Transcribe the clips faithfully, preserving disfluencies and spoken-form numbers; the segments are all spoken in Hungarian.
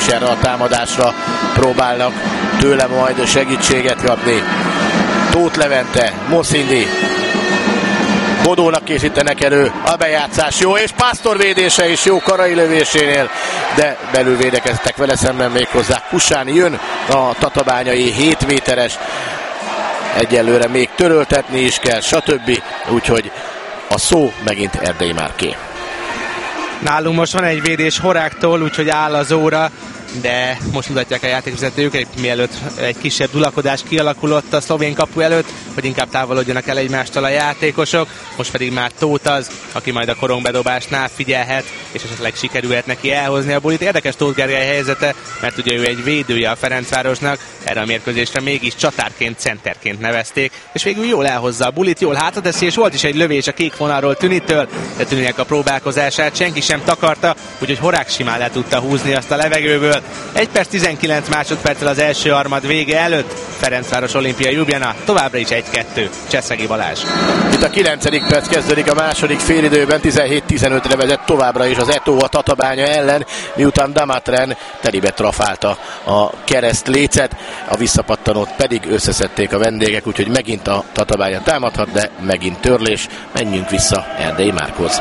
is erre a támadásra próbálnak tőle majd segítséget kapni. Tóth Levente, Moszindi, Bodónak készítenek elő, a bejátszás jó, és Pásztor védése is jó Karai lövésénél, de belül védekeztek vele szemben méghozzá Kusán. Jön a tatabányai hét méteres, egyelőre még töröltetni is kell, stb. Úgyhogy a szó megint Erdei Márké. Nálunk most van egy védés Horáktól, úgyhogy áll az óra, de most mutatják a játékvezetők, egy, mielőtt egy kisebb dulakodás kialakulott a szlovén kapu előtt, hogy inkább távolodjanak el egymástól a játékosok. Most pedig már Tóth az, aki majd a korongbedobásnál figyelhet, és esetleg sikerülhet neki elhozni a bulit. Érdekes Tóth Gergely helyzete, mert ugye ő egy védője a Ferencvárosnak, erre a mérkőzésre mégis csatárként, centerként nevezték, és végül jól elhozza a bulit, jól hátrateszi, és volt is egy lövés a kék vonalról Tünitől, de Tüninek a próbálkozását senki sem takarta, úgyhogy Horák simán le tudta húzni azt a levegőből. egy perc tizenkilenc másodperccel az első harmad vége előtt Ferencváros Olimpia Ljubljana továbbra is egy kettő. Cseszegi Balázs. Itt a kilencedik perc kezdődik a második félidőben, tizenhét tizenötre vezet továbbra is az Eto a Tatabánya ellen, miután Damatren telibe trafálta a keresztlécet, a visszapattanót pedig összeszedték a vendégek, úgyhogy megint a Tatabánya támadhat, de megint törlés. Menjünk vissza Erdei Márkhoz.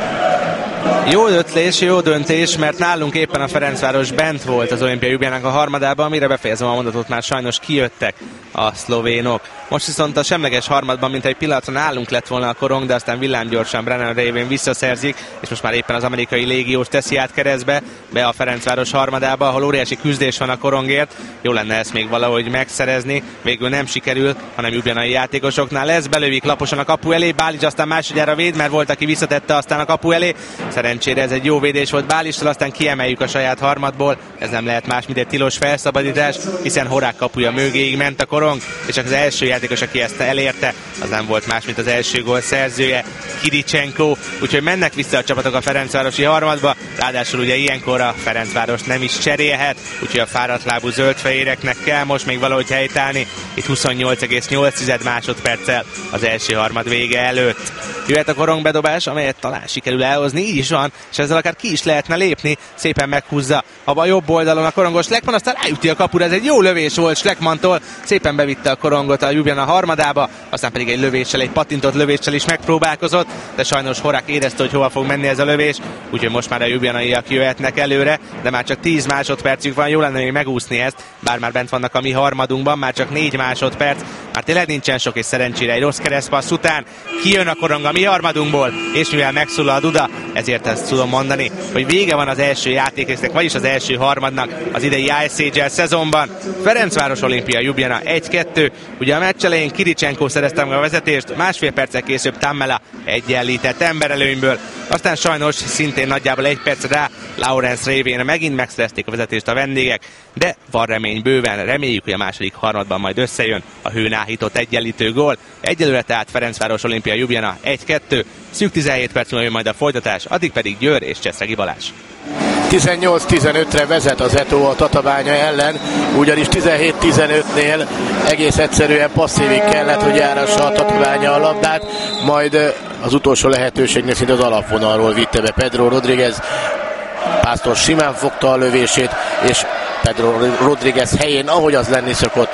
Jó ötlés, jó döntés, mert nálunk éppen a Ferencváros bent volt az Olimpia Ljubljanának a harmadában, amire befejezem a mondatot, már sajnos kijöttek a szlovénok. Most viszont a semleges harmadban, mint egy pillanatra nálunk lett volna a korong, de aztán villámgyorsan Brennan révén visszaszerzik, és most már éppen az amerikai légiós teszi át keresztbe be a Ferencváros harmadába, ahol óriási küzdés van a korongért. Jó lenne ezt még valahogy megszerezni, végül nem sikerül, hanem ljubljanai játékosoknál lesz, belövik laposan a kapu elé, Bálics aztán másodjára véd, mert volt, aki visszatette aztán a kapu elé. Szerencsére ez egy jó védés volt Bálistól, aztán kiemeljük a saját harmadból. Ez nem lehet más, mint egy tilos felszabadítás, hiszen Horák kapuja mögéig ment a korong, és az első játékos, aki ezt elérte, az nem volt más, mint az első gól szerzője, Kiricsenko. Úgyhogy mennek vissza a csapatok a ferencvárosi harmadba, ráadásul ugye ilyenkor a Ferencváros nem is cserélhet, úgyhogy a fáradtlábú zöldfehéreknek kell most még valahogy helytállni. Itt huszonnyolc egész nyolc másodperccel az első harmad vége előtt. Jöhet a korongbedobás, amelyet talán sikerül elhozni, így is van, és ezzel akár ki is lehetne lépni, szépen meghúzza a jobb oldalon a korongos Schleckmann, aztán rájuti a kapura, ez egy jó lövés volt Schleckmanntól, szépen bevitte a korongot a Ljubljana harmadába, aztán pedig egy lövéssel, egy patintott lövéssel is megpróbálkozott, de sajnos Horák érezte, hogy hova fog menni ez a lövés, úgyhogy most már a ljubjanaiak jöhetnek előre, de már csak tíz másodpercük van, jó lenne még megúszni ezt, bár már bent vannak a mi harmadunkban, már csak négy másodperc, már tényleg nincsen sok, és szerencsére egy rossz keresztpassz után kijön a korong a mi harmadunkból, és mivel megszól a duda, ezért ezt tudom mondani, hogy vége van az első játékrésznek, vagyis az első harmadnak az idei Ice Age-el szezonban. Ferencváros Olimpia Ljubljana egy kettő, ugye a meccs elején Kiricsenko szerezte meg a vezetést, másfél perccel később Tammela egyenlített emberelőnyből, aztán sajnos szintén nagyjából egy perc rá Lawrence révén megint megszerezték a vezetést a vendégek, de van remény bőven, reméljük, hogy a második harmadban majd összejön a hőn áhított egyenlítő gól. Egyelőre tehát Ferencváros Olimpia Ljubljana egy kettő, szűk tizenhét perc múlva jön majd a folytatás, addig pedig Győr és Cseszegi Balázs. tizennyolc tizenötre vezet az Eto a Tatabánya ellen, ugyanis tizenhét tizenötnél egész egyszerűen passzívig kellett, hogy járassa a Tatabánya a labdát, majd az utolsó lehetőségnél szinte az alapvonalról vitte be Pedro Rodriguez. Pásztor simán fogta a lövését, és Pedro Rodriguez helyén, ahogy az lenni szokott,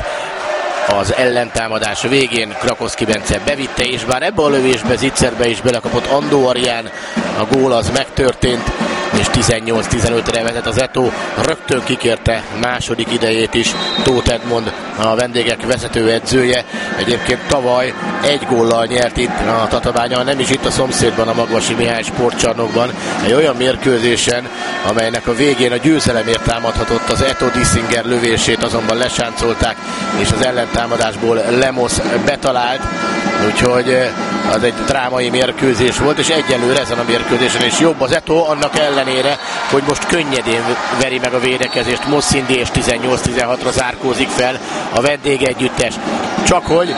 az ellentámadás végén Krakowski Bence bevitte, és bár ebbe a lövésbe Zitzerbe is belekapott Andó Arián, a gól az megtörtént, és tizennyolc tizenötre vezet az Eto, rögtön kikérte második idejét is Tóth Edmond, a vendégek vezetőedzője. Egyébként tavaly egy góllal nyert itt a Tatabánya, nem is itt a szomszédban, a Magvasi Mihály sportcsarnokban, egy olyan mérkőzésen, amelynek a végén a győzelemért támadhatott az Eto Dissinger lövését, azonban lesáncolták, és az ellentámadásból Lemos betalált, úgyhogy az egy drámai mérkőzés volt, és egyelőre ezen a mérkőzésen is jobb az Eto, annak ellenére, hogy most könnyedén veri meg a védekezést Moszindi, és tizennyolc tizenhatra zárkózik fel a vendégegyüttes. Csak hogy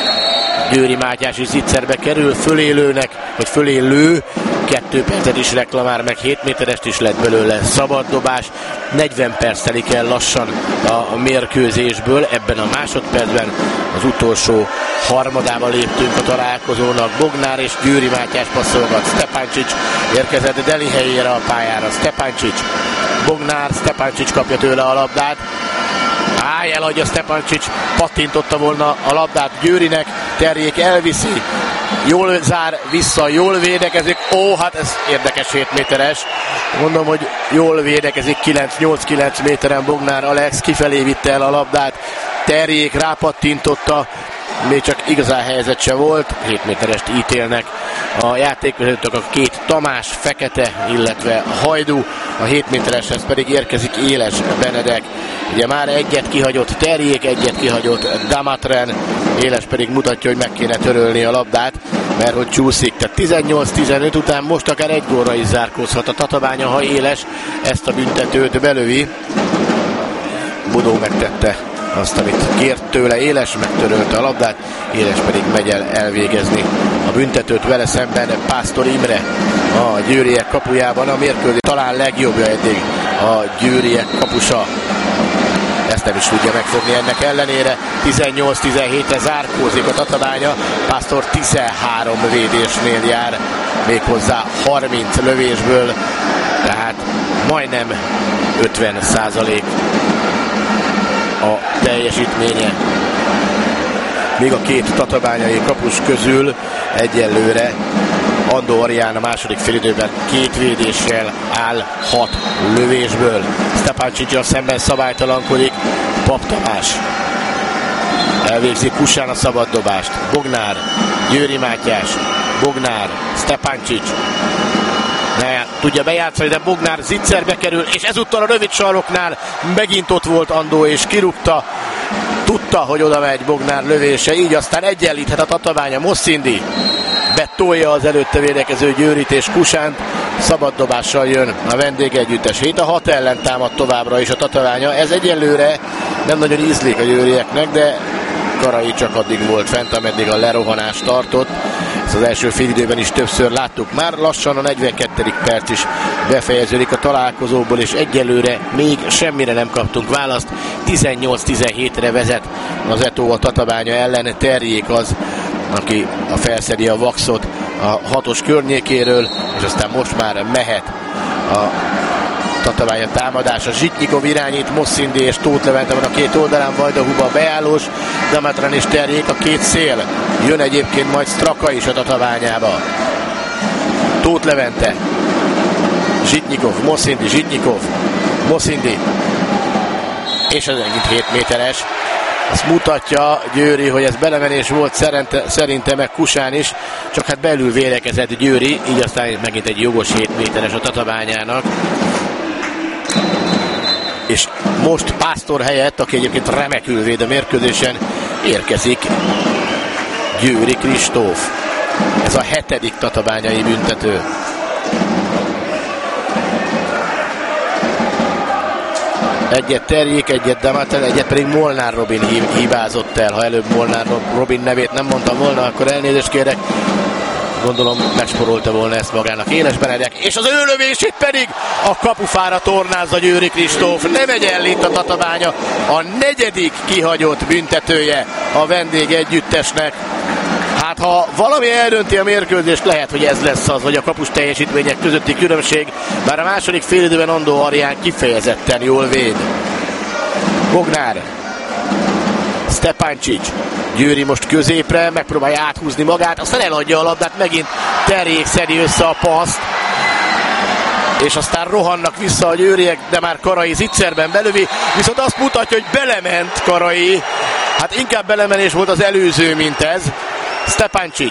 Győri Mátyás is Zitzerbe kerül, fölélőnek, vagy fölélő, kettő percet is reklamál, meg hét méterest is lett belőle szabaddobás. negyven perc telik el lassan a mérkőzésből, ebben a másodpercben az utolsó harmadába léptünk a találkozónak. Bognár és Győri Mátyás passzolgat, Stepancic érkezett Deli helyére a pályára, Stepancic Bognár, Stepancic kapja tőle a labdát. Áj, eladja Stepancic, pattintotta volna a labdát Győrinek, Terjék elviszi, jól zár vissza, jól védekezik. Ó, hát ez érdekes hét méteres. Mondom, hogy jól védekezik, nyolc-kilenc méteren Bognár Alex, kifelé vitte el a labdát, Terjék rápattintotta, még csak igazán helyzet se volt, hét méterest ítélnek a játékvezetők, a két Tamás, Fekete, illetve Hajdú, a hét métereshez pedig érkezik Éles Benedek. Ugye már egyet kihagyott Terjék, egyet kihagyott Damatren, Éles pedig mutatja, hogy meg kéne törölni a labdát, mert hogy csúszik. Tehát tizennyolc-tizenöt után most akár egy gólra is zárkózhat a Tatabánya, ha Éles ezt a büntetőt belövi. Budó megtette azt, amit kért tőle Éles, megtörölte a labdát, Éles pedig megy el elvégezni a büntetőt, vele szemben Pásztor Imre a győriek kapujában, a mérkőzés talán legjobbja eddig a győriek kapusa. Ezt nem is tudja megfogni ennek ellenére. tizennyolc-tizenhétre zárkózik a Tatabánya, Pásztor tizenhárom védésnél jár, méghozzá harminc lövésből, tehát majdnem ötven százalék a teljesítménye. Míg a két tatabányai kapus közül egyelőre Andó Arián a második félidőben két védéssel áll hat lövésből. Stepancic szemben szabálytalankodik, Pap Tamás elvégzi Kusán a szabaddobást. Bognár, Győri Mátyás, Bognár, Stepancic ne tudja bejátszani, de Bognár zicserbe kerül, és ezúttal a rövid saroknál megint ott volt Andó, és kirúgta. Tudta, hogy oda megy Bognár lövése, így aztán egyenlíthet a Tatabánya. Mosszindi betolja az előtte védekező Győrit és Kusánt, szabaddobással jön a vendégegyüttes. hét a hat ellen támad továbbra is a Tatabánya. Ez egyelőre nem nagyon ízlik a győrieknek, de Karai csak addig volt fent, ameddig a lerohanás tartott. Ezt az első félidőben is többször láttuk. Már lassan a negyvenkettedik perc is befejeződik a találkozóból, és egyelőre még semmire nem kaptunk választ. tizennyolc-tizenhétre vezet az Etó a Tatabánya ellen. Terjék az, aki a felszedi a vaxot a hatos környékéről, és aztán most már mehet a Tatabánya támadása. Zsitnyikov irányít, Mosszindi és Tóth Levente van a két oldalán, Vajdahuba beállós, Damatran és Terjék a két szél. Jön egyébként majd Straka is a Tatabányába. Tóth Levente, Zsitnyikov, Mosszindi, Zsitnyikov, Mosszindi, és ez megint hét méteres. Azt mutatja Győri, hogy ez belemenés volt, szerinte, szerinte meg Kusán is, csak hát belül védekezett Győri, így aztán megint egy jogos hét méteres a Tatabányának. És most Pásztor helyett, aki egyébként remekül véd a mérkőzésen, érkezik Győri Kristóf. Ez a hetedik tatabányai büntető. Egyet Terjék, egyet Damatran, egyet pedig Molnár Robin hibázott el. Ha előbb Molnár Robin nevét nem mondtam volna, akkor elnézést kérek. Gondolom megsporolta volna ezt magának Éles Benedek, és az ő lövését pedig a kapufára tornázza Győri Kristóf. Nem egyenlít a Tatabánya, a negyedik kihagyott büntetője a vendég együttesnek. Hát ha valami eldönti a mérkőzést, lehet, hogy ez lesz az, vagy a kapus teljesítmények közötti különbség, bár a második félidőben Andó Arián kifejezetten jól véd. Bognár, Stepancic, Győri most középre, megpróbálja áthúzni magát, aztán eladja a labdát, megint Terjék szedi össze a paszt, és aztán rohannak vissza a győriek, de már Karai zicserben belövi, viszont azt mutatja, hogy belement Karai, hát inkább belemenés volt az előző, mint ez. Stepancic,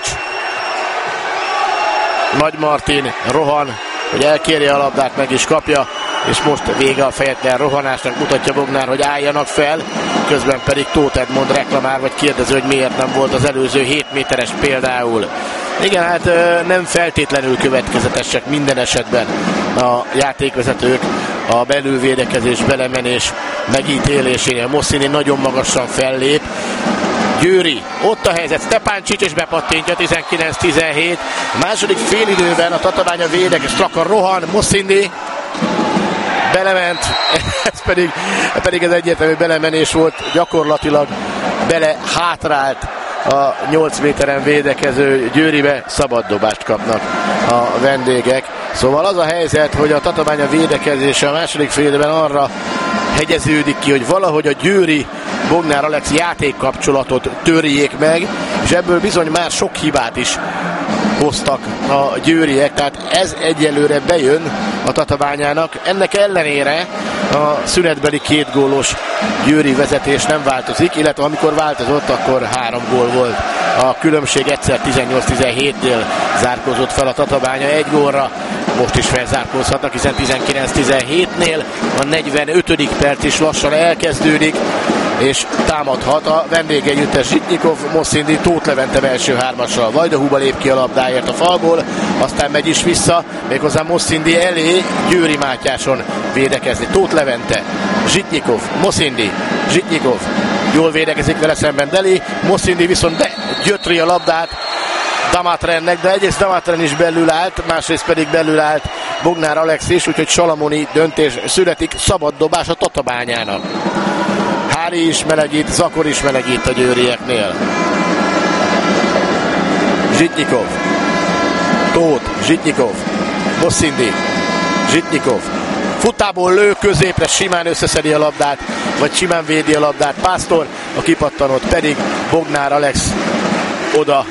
Nagy Martin rohan, hogy elkérje a labdát, meg is kapja, és most vége a fejetlen rohanásnak, mutatja Bognár, hogy álljanak fel, közben pedig Tóth Edmond reklamár, vagy kérdező, hogy miért nem volt az előző hét méteres például. Igen, hát nem feltétlenül következetesek minden esetben a játékvezetők a belülvédekezés, belemenés megítélésénél. Mosszini nagyon magasan fellép. Győri, ott a helyzet, Stepancic és bepattintja, tizenkilenc tizenhét. A második félidőben a Tatabánya védek, Straka rohan, Mosszindi belement, ez pedig, pedig ez egyértelmű belemenés volt, gyakorlatilag bele hátrált a nyolc méteren védekező Győribe, szabaddobást kapnak a vendégek. Szóval az a helyzet, hogy a Tatabánya védekezése a második félidőben arra hegyeződik ki, hogy valahogy a győri Bognár Alex játékkapcsolatot törjék meg, és ebből bizony már sok hibát is hoztak a győriek, tehát ez egyelőre bejön a Tatabányának. Ennek ellenére a szünetbeli két gólos győri vezetés nem változik, illetve amikor változott, akkor három gól volt. A különbség egyszer tizennyolc tizenhétnél zárkózott fel a Tatabánya egy gólra, most is felzárkózhatnak, hiszen tizenkilenc tizenhétnél a negyvenötödik perc is lassan elkezdődik, és támadhat a vendégegyüttes Zsitnyikov, Moszindi, Tóth Levente belső hármassal. Vajdahuba lép ki a labdáért a falból, aztán megy is vissza, méghozzá Moszindi elé Győri Mátyáson védekezni. Tóth Levente, Zsitnyikov, Moszindi, Zsitnyikov, jól védekezik vele szemben Deli, Moszindi viszont begyötri a labdát Damatrennek, de egyrészt Damatren is belül állt, másrészt pedig belül állt Bognár Alex is, úgyhogy salamoni döntés születik, szabad dobás a Tatabányának. Hári is melegít, Zakor is melegít a győrieknél. Zsitnyikov, Tóth, Zsitnyikov, Moszindi, Zsitnyikov, futából lő, középre simán összeszedi a labdát, vagy simán védi a labdát Pásztor, a kipattanott pedig Bognár Alex oda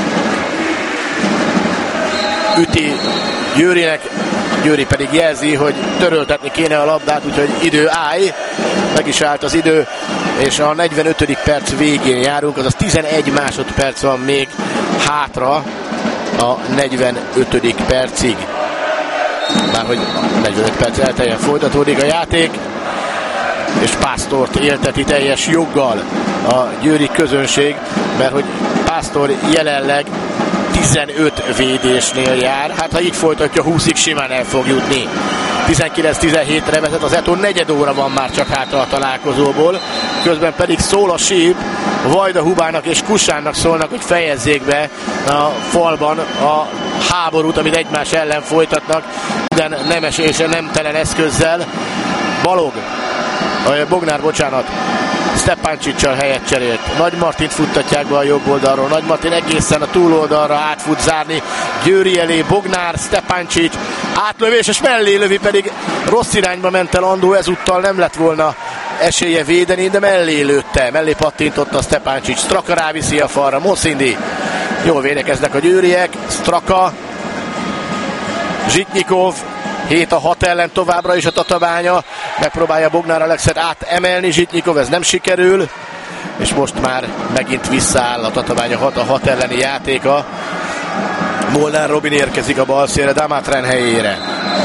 üti Győrinek, Győri pedig jelzi, hogy töröltetni kéne a labdát, úgyhogy idő állj, meg is állt az idő, és a negyvenötödik perc végén járunk, azaz tizenegy másodperc van még hátra a negyvenötödik percig. Bárhogy negyvenöt perc elteljen folytatódik a játék, és Pásztort élteti teljes joggal a győri közönség, mert hogy Pásztor jelenleg tizenöt védésnél jár, hát ha így folytatja, húszig simán el fog jutni. tizenkilenc tizenhétre vezet az Eto, negyed óra van már csak hátra a találkozóból, közben pedig szól a síp, Vajdahubának és Kusánnak szólnak, hogy fejezzék be a falban a háborút, amit egymás ellen folytatnak, de nemes és nemtelen eszközzel. Balog, Bognár, bocsánat, Stepancsicsal helyet cserélt. Nagy Martint futtatják be a jobb oldalról. Nagy Martin egészen a túloldalra át fut zárni. Győri elé Bognár, Stepancsics, átlövés, és mellé lövi, pedig rossz irányba ment el Andó, ezúttal nem lett volna esélye védeni, de mellé lőtte, mellé pattintotta Stepancsics. Straka ráviszi a falra, Moszindi. Jól védekeznek a győriek, Straka, Zsitnyikov, hét a hat ellen továbbra is a Tatabánya, megpróbálja Bognár Alexet átemelni, Zsitnyikov, ez nem sikerül, és most már megint visszaáll a Tatabánya hat a hat elleni játéka. Molnár Robin érkezik a bal szélre, Damatren helyére.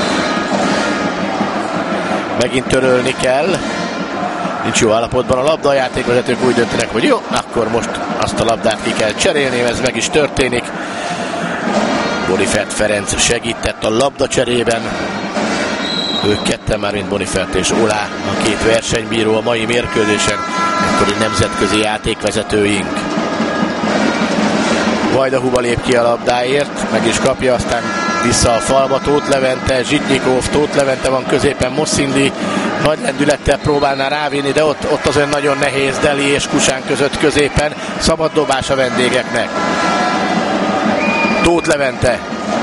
Megint törölni kell, nincs jó állapotban a labda, a játékvezetők úgy döntenek, hogy jó, akkor most azt a labdát ki kell cserélni, ez meg is történik. Bonifert Ferenc segített a labda cserében. Ők ketten már, mint Bonifert és Olá, a két versenybíró a mai mérkőzésen, ekkori nemzetközi játékvezetőink. Vajdahuba lép ki a labdáért, meg is kapja, aztán vissza a falba Tóth Levente, Zsitnyikov, Tóth Levente van középen, Moszindi nagy lendülettel próbálná rávinni, de ott, ott azért nagyon nehéz Deli és Kusán között középen, szabad dobás a vendégeknek. Tóth Levente,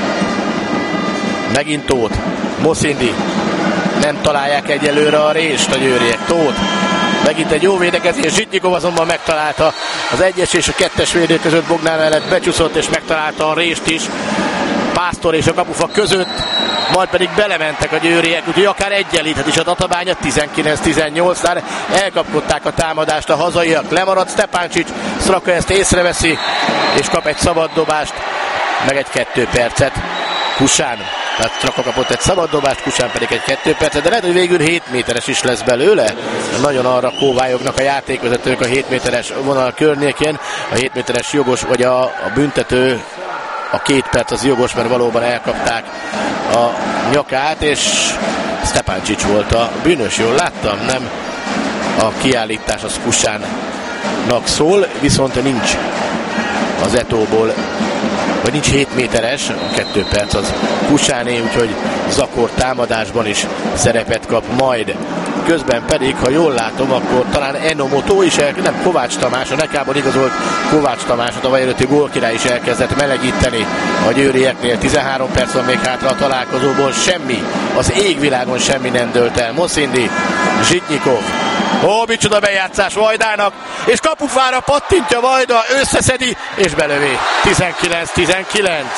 megint Tóth, Moszindi, nem találják egyelőre a rést a győriek. Tóth, megint egy jó védekezés, Zsitnyikov azonban megtalálta az egyes és a kettes védő között, Bognár mellett becsúszott és megtalálta a rést is Pásztor és a kapufa között, majd pedig belementek a győriek, úgyhogy akár egyenlíthet is a Tatabánya. Tizenkilenc tizennyolcnál elkapkodták a támadást a hazaiak, lemarad Stepancsics, Straka ezt észreveszi és kap egy szabad dobást, meg egy kettő percet. Kusán, tehát Straka kapott egy szabad dobást, Kusán pedig egy kettő percet, de lehet, hogy végül hét méteres is lesz belőle. Nagyon arra kóvályognak a játékvezetők a hét méteres vonal környékén. A hét méteres jogos, vagy a, a büntető, a két perc az jogos, mert valóban elkapták a nyakát, és Stepancsics volt a bűnös, jól láttam, nem? A kiállítás az Kusánnak szól, viszont nincs az Etóból, vagy nincs hét méteres, a kettő perc az Kusáné, úgyhogy Zakor támadásban is szerepet kap majd. közben pedig, ha jól látom, akkor talán Enomoto is, el, nem Kovács Tamás, a Nekában igazolt Kovács Tamás, a tavaly előtti gólkirály is elkezdett melegíteni a győrieknél. tizenhárom perc van még hátra a találkozóból, semmi, az égvilágon semmi nem dőlt el. Moszindi, Zsitnyikov, ó, micsoda bejátszás Vajdának, és kapufára pattintja Vajda, összeszedi, és belövi. tizenkilenc tizenkilenc.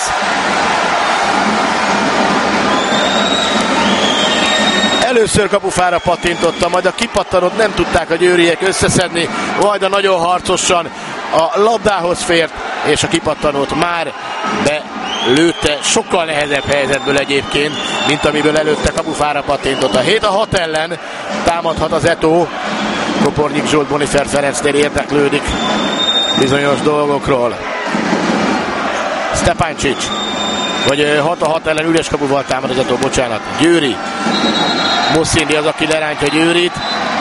Először kapufára pattintotta, majd a kipattanót nem tudták a győriek összeszedni. Vajda nagyon harcosan a labdához fért, és a kipattanót már belőtte, sokkal nehezebb helyzetből egyébként, mint amiből előtte kapufára pattintott. A hét a hat ellen támadhat az Eto. Kopornyik Zsolt Bonifer Ferencnél érdeklődik bizonyos dolgokról. Stepáncsics, vagy hat a hat ellen üres kapuval támad az Eto, bocsánat. Győri. Moszindi az, aki lerántja Győrit.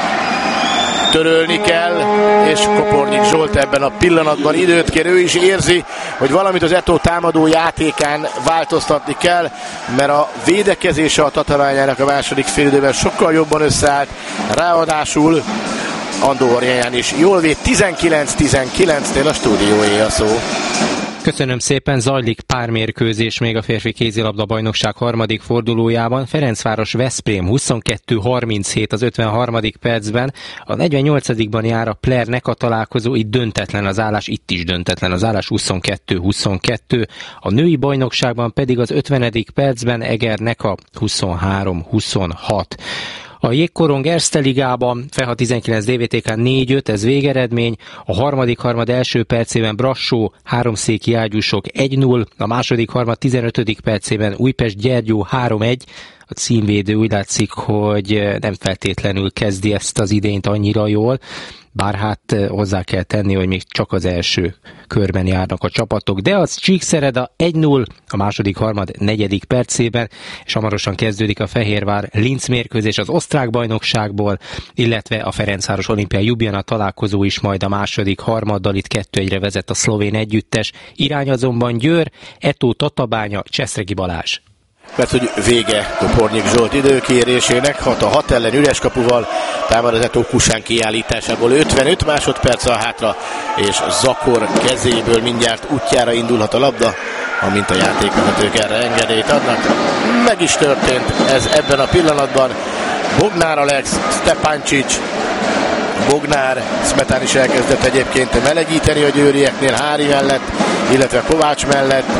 Törölni kell, és Kopornyik Zsolt ebben a pillanatban időt kér. Ő is érzi, hogy valamit az Eto támadó játékán változtatni kell, mert a védekezése a Tatabányának a második félidőben sokkal jobban összeállt. Ráadásul Andó Orján is jól véd. Tizenkilenc tizenkilencnél a stúdióé a szó. Köszönöm szépen, zajlik pár mérkőzés még a férfi kézilabda bajnokság harmadik fordulójában. Ferencváros Veszprém huszonkettő harminchét az ötvenharmadik percben. A negyvennyolcadikban jár a Pler-nek a találkozó, itt döntetlen az állás, itt is döntetlen az állás, huszonkettő huszonkettő. A női bajnokságban pedig az ötvenedik percben Egernek a huszonhárom huszonhat. A Jégkorong Erste Ligában Feha tizenkilenc dé vé té ká négy öt, ez végeredmény. A harmadik harmad első percében Brassó, Háromszéki Ágyúsok egy null, a második harmad tizenötödik percében Újpest Gyergyó három egy. A címvédő úgy látszik, hogy nem feltétlenül kezdi ezt az idényt annyira jól, bár hát hozzá kell tenni, hogy még csak az első körben járnak a csapatok, de az Csíkszereda egy null a második harmad negyedik percében, és hamarosan kezdődik a Fehérvár Linz mérkőzés az osztrák bajnokságból, illetve a Ferencváros Olimpia Ljubljana találkozó is majd a második harmaddal, itt kettő egyre vezet a szlovén együttes, irány azonban Győr, Eto Tatabánya, Cseszregi Balázs. Mert hogy vége Kopornyik Zsolt időkérésének, hat a hat ellen üres kapuval támad az Eto Kusán kiállításából, ötvenöt másodperc a hátra, és Zakor kezéből mindjárt útjára indulhat a labda, amint a játékvezetők erre engedélyt adnak. Meg is történt ez ebben a pillanatban. Bognár Alex, Stepáncsics, Bognár, Smetán is elkezdett egyébként melegíteni a győrieknél, Hári mellett, illetve Kovács mellett.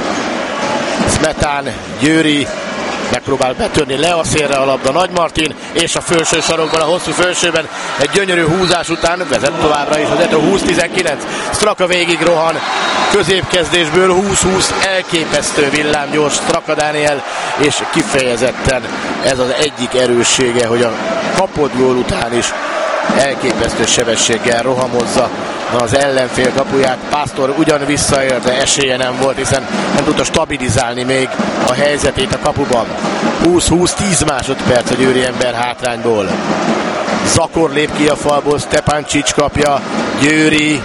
Smetán, Győri megpróbál betörni le a szélre a labda, Nagy Martin, és a felső sarokban, a hosszú felsőben egy gyönyörű húzás után vezet továbbra is az Eto húsz tizenkilenc. Straka végig rohan középkezdésből, húsz húsz, elképesztő villámgyors Straka Dániel, és kifejezetten ez az egyik erőssége, hogy a kapott gól után is elképesztő sebességgel rohamozza az ellenfél kapuját. Pásztor ugyan visszaér, de esélye nem volt, hiszen nem tudta stabilizálni még a helyzetét a kapuban. húsz húsz, tíz másodperc a győri ember hátrányból. Zakor lép ki a falból, Stepáncsics kapja, Győri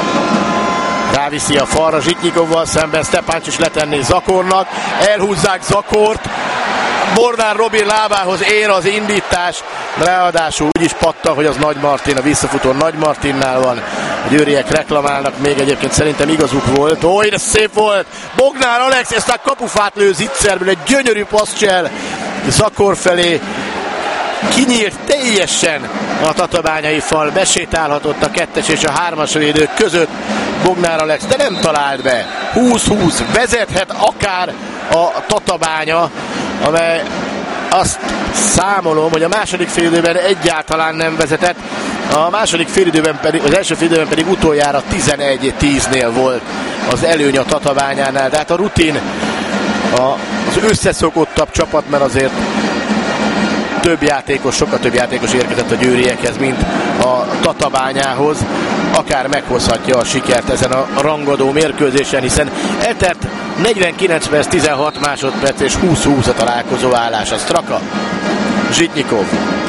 ráviszi a falra Zsitnyikovval szemben, Stepáncsics letenni Zakornak, elhúzzák Zakort, Bornár Robin lábához ér az indítás, ráadásul úgy is pattan, hogy az Nagy Martin, a visszafutó Nagy Martinnál van. A győriek reklamálnak, még egyébként szerintem igazuk volt. Ó, de szép volt! Bognár Alex, ezt a kapufát lő zicserből, egy gyönyörű passzcsel Zakor felé. Kinyírt teljesen a tatabányai fal, besétálhatott a kettes és a hármas védők között Bognár Alex, de nem talált be. húsz húsz, vezethet akár a Tatabánya, amely azt számolom, hogy a második félidőben egyáltalán nem vezetett, a második félidőben pedig, az első félidőben pedig utoljára tizenegy tíznél volt az előny a Tatabányánál, de hát a rutin, a, az összeszokottabb csapat, mert azért több játékos, sokkal több játékos érkezett a győriekhez, mint a Tatabányához, akár meghozhatja a sikert ezen a rangadó mérkőzésen, hiszen eltelt negyvenkilenc perc, tizenhat másodperc és húsz húsz a találkozó állása. Straka, Zsitnyikov,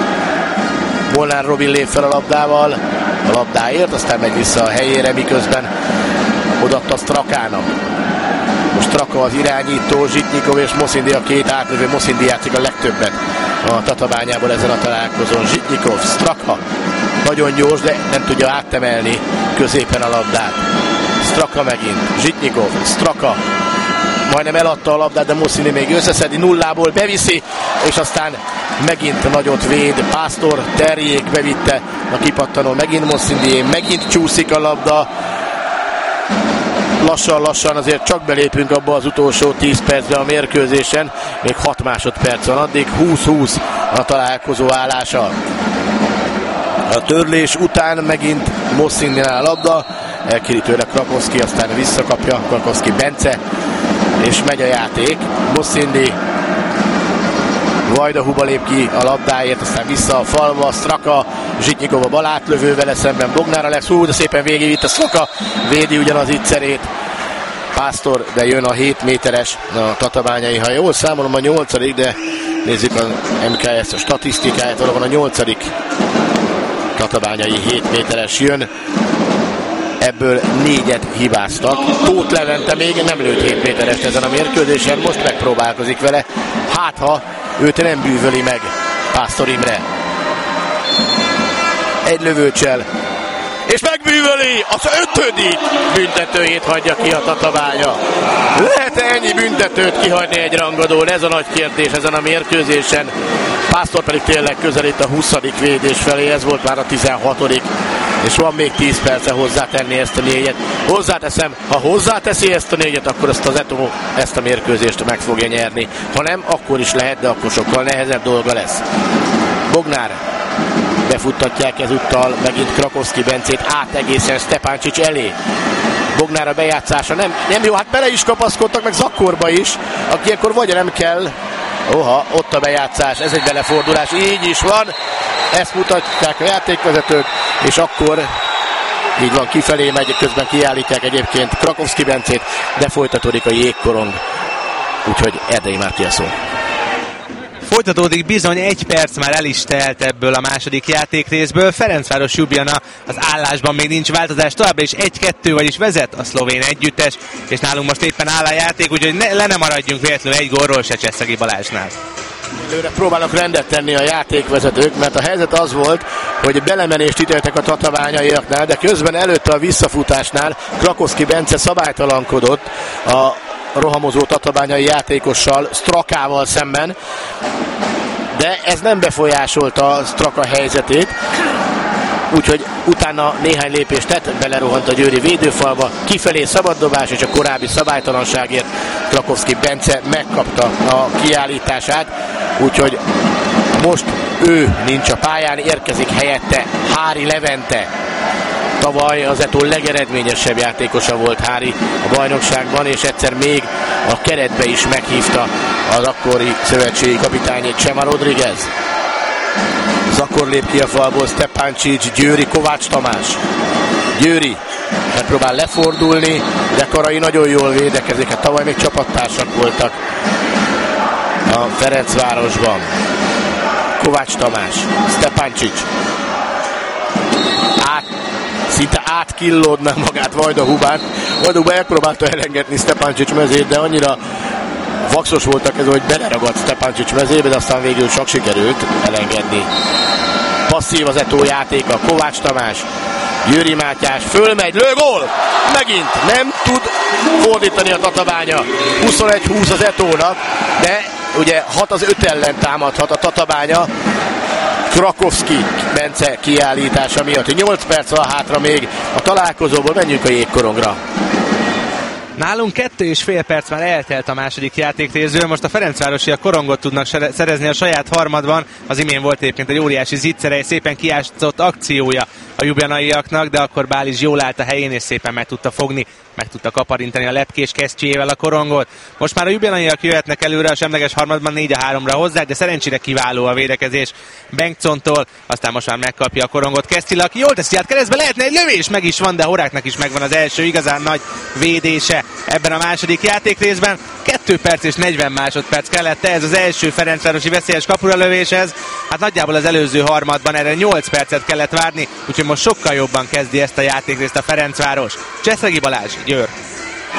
Molnár Robin lép fel a labdával, a labdáért, aztán megy vissza a helyére, miközben odaadta Strakának. Most Straka az irányító, Zsitnyikov és Moszindi a két átlövő, Moszindi játszik a legtöbbet a Tatabányából ezen a találkozón. Zsitnyikov, Straka, nagyon gyors, de nem tudja áttemelni középen a labdát. Straka megint, Zsitnyikov, Straka, majdnem eladta a labdát, de Moszini még összeszedi, nullából beviszi, és aztán megint nagyot véd. Pásztor, Terjék bevitte a kipattanó, megint Moszini, megint csúszik a labda. Lassan-lassan azért csak belépünk abba az utolsó tíz percbe a mérkőzésen, még hat másodperc van addig, húsz-húsz a találkozó állása. A törlés után megint Moszindinál a labda, elkéri tőle Krakowski, aztán visszakapja Krakowski Bence, és megy a játék. Moszindi, Vajdahuba lép ki a labdáért, aztán vissza a falva, Straka, Zsitnyikov a bal átlövő, vele szemben Bognára lesz, hú, de szépen végigvitt a Straka, védi ugyanaz ittszerét. Pásztor, de jön a hét méteres a tatabányai, ha jól számolom a nyolcadik, de nézzük az em ká es a statisztikáját, valóban a nyolcadik tatabányai hét méteres jön. Ebből négyet hibáztak. Tóth Levente még nem lőtt hét méterest ezen a mérkőzésen, most megpróbálkozik vele. Hát ha őt nem bűvöli meg Pásztor Imre. Egy lövőcsel, és megbűvöli, az ötödik büntetőjét hagyja ki a Tatabánya. Lehet-e ennyi büntetőt kihagyni egy rangadón? Ez a nagy kérdés ezen a mérkőzésen. Pásztor pedig tényleg közelít a huszadik védés felé, ez volt már a tizenhatodik és van még tíz perce hozzátenni ezt a négyet. Hozzáteszem, ha hozzáteszi ezt a négyet, akkor ezt az Eto ezt a mérkőzést meg fogja nyerni. Ha nem, akkor is lehet, de akkor sokkal nehezebb dolga lesz. Bognár, befuttatják ezúttal megint Krakowski Bencét át egészen Stepáncsics elé. Bognár a bejátszása nem, nem jó, hát bele is kapaszkodtak, meg Zakorba is, aki akkor vagy nem kell. Oha, ott a bejátszás, ez egy belefordulás, így is van, ezt mutatják a játékvezetők, és akkor így van, kifelé megy, közben kiállítják egyébként Krakowski Bencét, de folytatódik a jégkorong, úgyhogy Erdei Márti a szó. Folytatódik bizony, egy perc már el is telt ebből a második játékrészből. Ferencváros Ljubljana az állásban még nincs változás, továbbra is egy-kettő, vagyis vezet a szlovén együttes, és nálunk most éppen áll a játék, úgyhogy ne, le ne maradjunk véletlenül egy gólról se Cseszegi Balázsnál. Előre próbálnak rendet tenni a játékvezetők, mert a helyzet az volt, hogy belemenést ítéltek a tatabányaiaknál, de közben előtte a visszafutásnál Krakowski Bence szabálytalankodott a rohamozó tatabányai játékossal, Strakával szemben, de ez nem befolyásolta a Straka helyzetét, úgyhogy utána néhány lépést tett, belerohant a győri védőfalba, kifelé szabaddobás, és a korábbi szabálytalanságért Krakowski Bence megkapta a kiállítását, úgyhogy most ő nincs a pályán, érkezik helyette Hári Levente. Tavaly az Eto legeredményesebb játékosa volt Hári a bajnokságban, és egyszer még a keretbe is meghívta az akkori szövetségi kapitány Csema Rodriguez. Zakor lép ki a falból, Stepáncsics, Győri, Kovács Tamás. Győri megpróbál lefordulni, de Karai nagyon jól védekezik, hát tavaly még csapattársak voltak a Ferencvárosban. Kovács Tamás, Stepáncsics. Át szinte átkillódna magát Vajdahubán. Vajdahuba elpróbálta elengedni Stepáncsics mezét, de annyira vaxos voltak ez, hogy beleragadt Stepáncsics mezébe, de aztán végül csak sikerült elengedni. Passzív az Eto játéka, Kovács Tamás, Győri Mátyás, fölmegy, lő, gól! Megint nem tud fordítani a Tatabánya. huszonegy húsz az Etónak, de ugye hat az öt ellen támadhat a Tatabánya. Krakowski Bence kiállítása miatt. nyolc perc van hátra még a találkozóból, menjünk a jégkorongra. Nálunk kettő és fél perc már eltelt a második játékrészből, most a Ferencvárosiak korongot tudnak szerezni a saját harmadban, az imén volt egyébként egy óriási zicsere, egy szépen kijátszott akciója a ljubljanaiaknak, de akkor Bális jól állt a helyén, és szépen meg tudta fogni, meg tudta kaparintani a lepkés kesztyével a korongot. Most már a ljubljanaiak jöhetnek előre a semleges harmadban, négy a háromra hozzák, de szerencsére kiváló a védekezés Bengtsontól, aztán most már megkapja a korongot Kesztyila, aki jól teszi át keresztbe, lehetne egy lövés, meg is van, de Horáknak is megvan az első igazán nagy védése ebben a második játékrészben. kettő perc és negyven másodperc kellett ez az első ferencvárosi veszélyes kapuralövéshez. Hát nagyjából az előző harmadban erre nyolc percet kellett várni, úgyhogy most sokkal jobban kezdi ezt a játékrészt a Ferencváros. Cseszegi Balázs, Győr.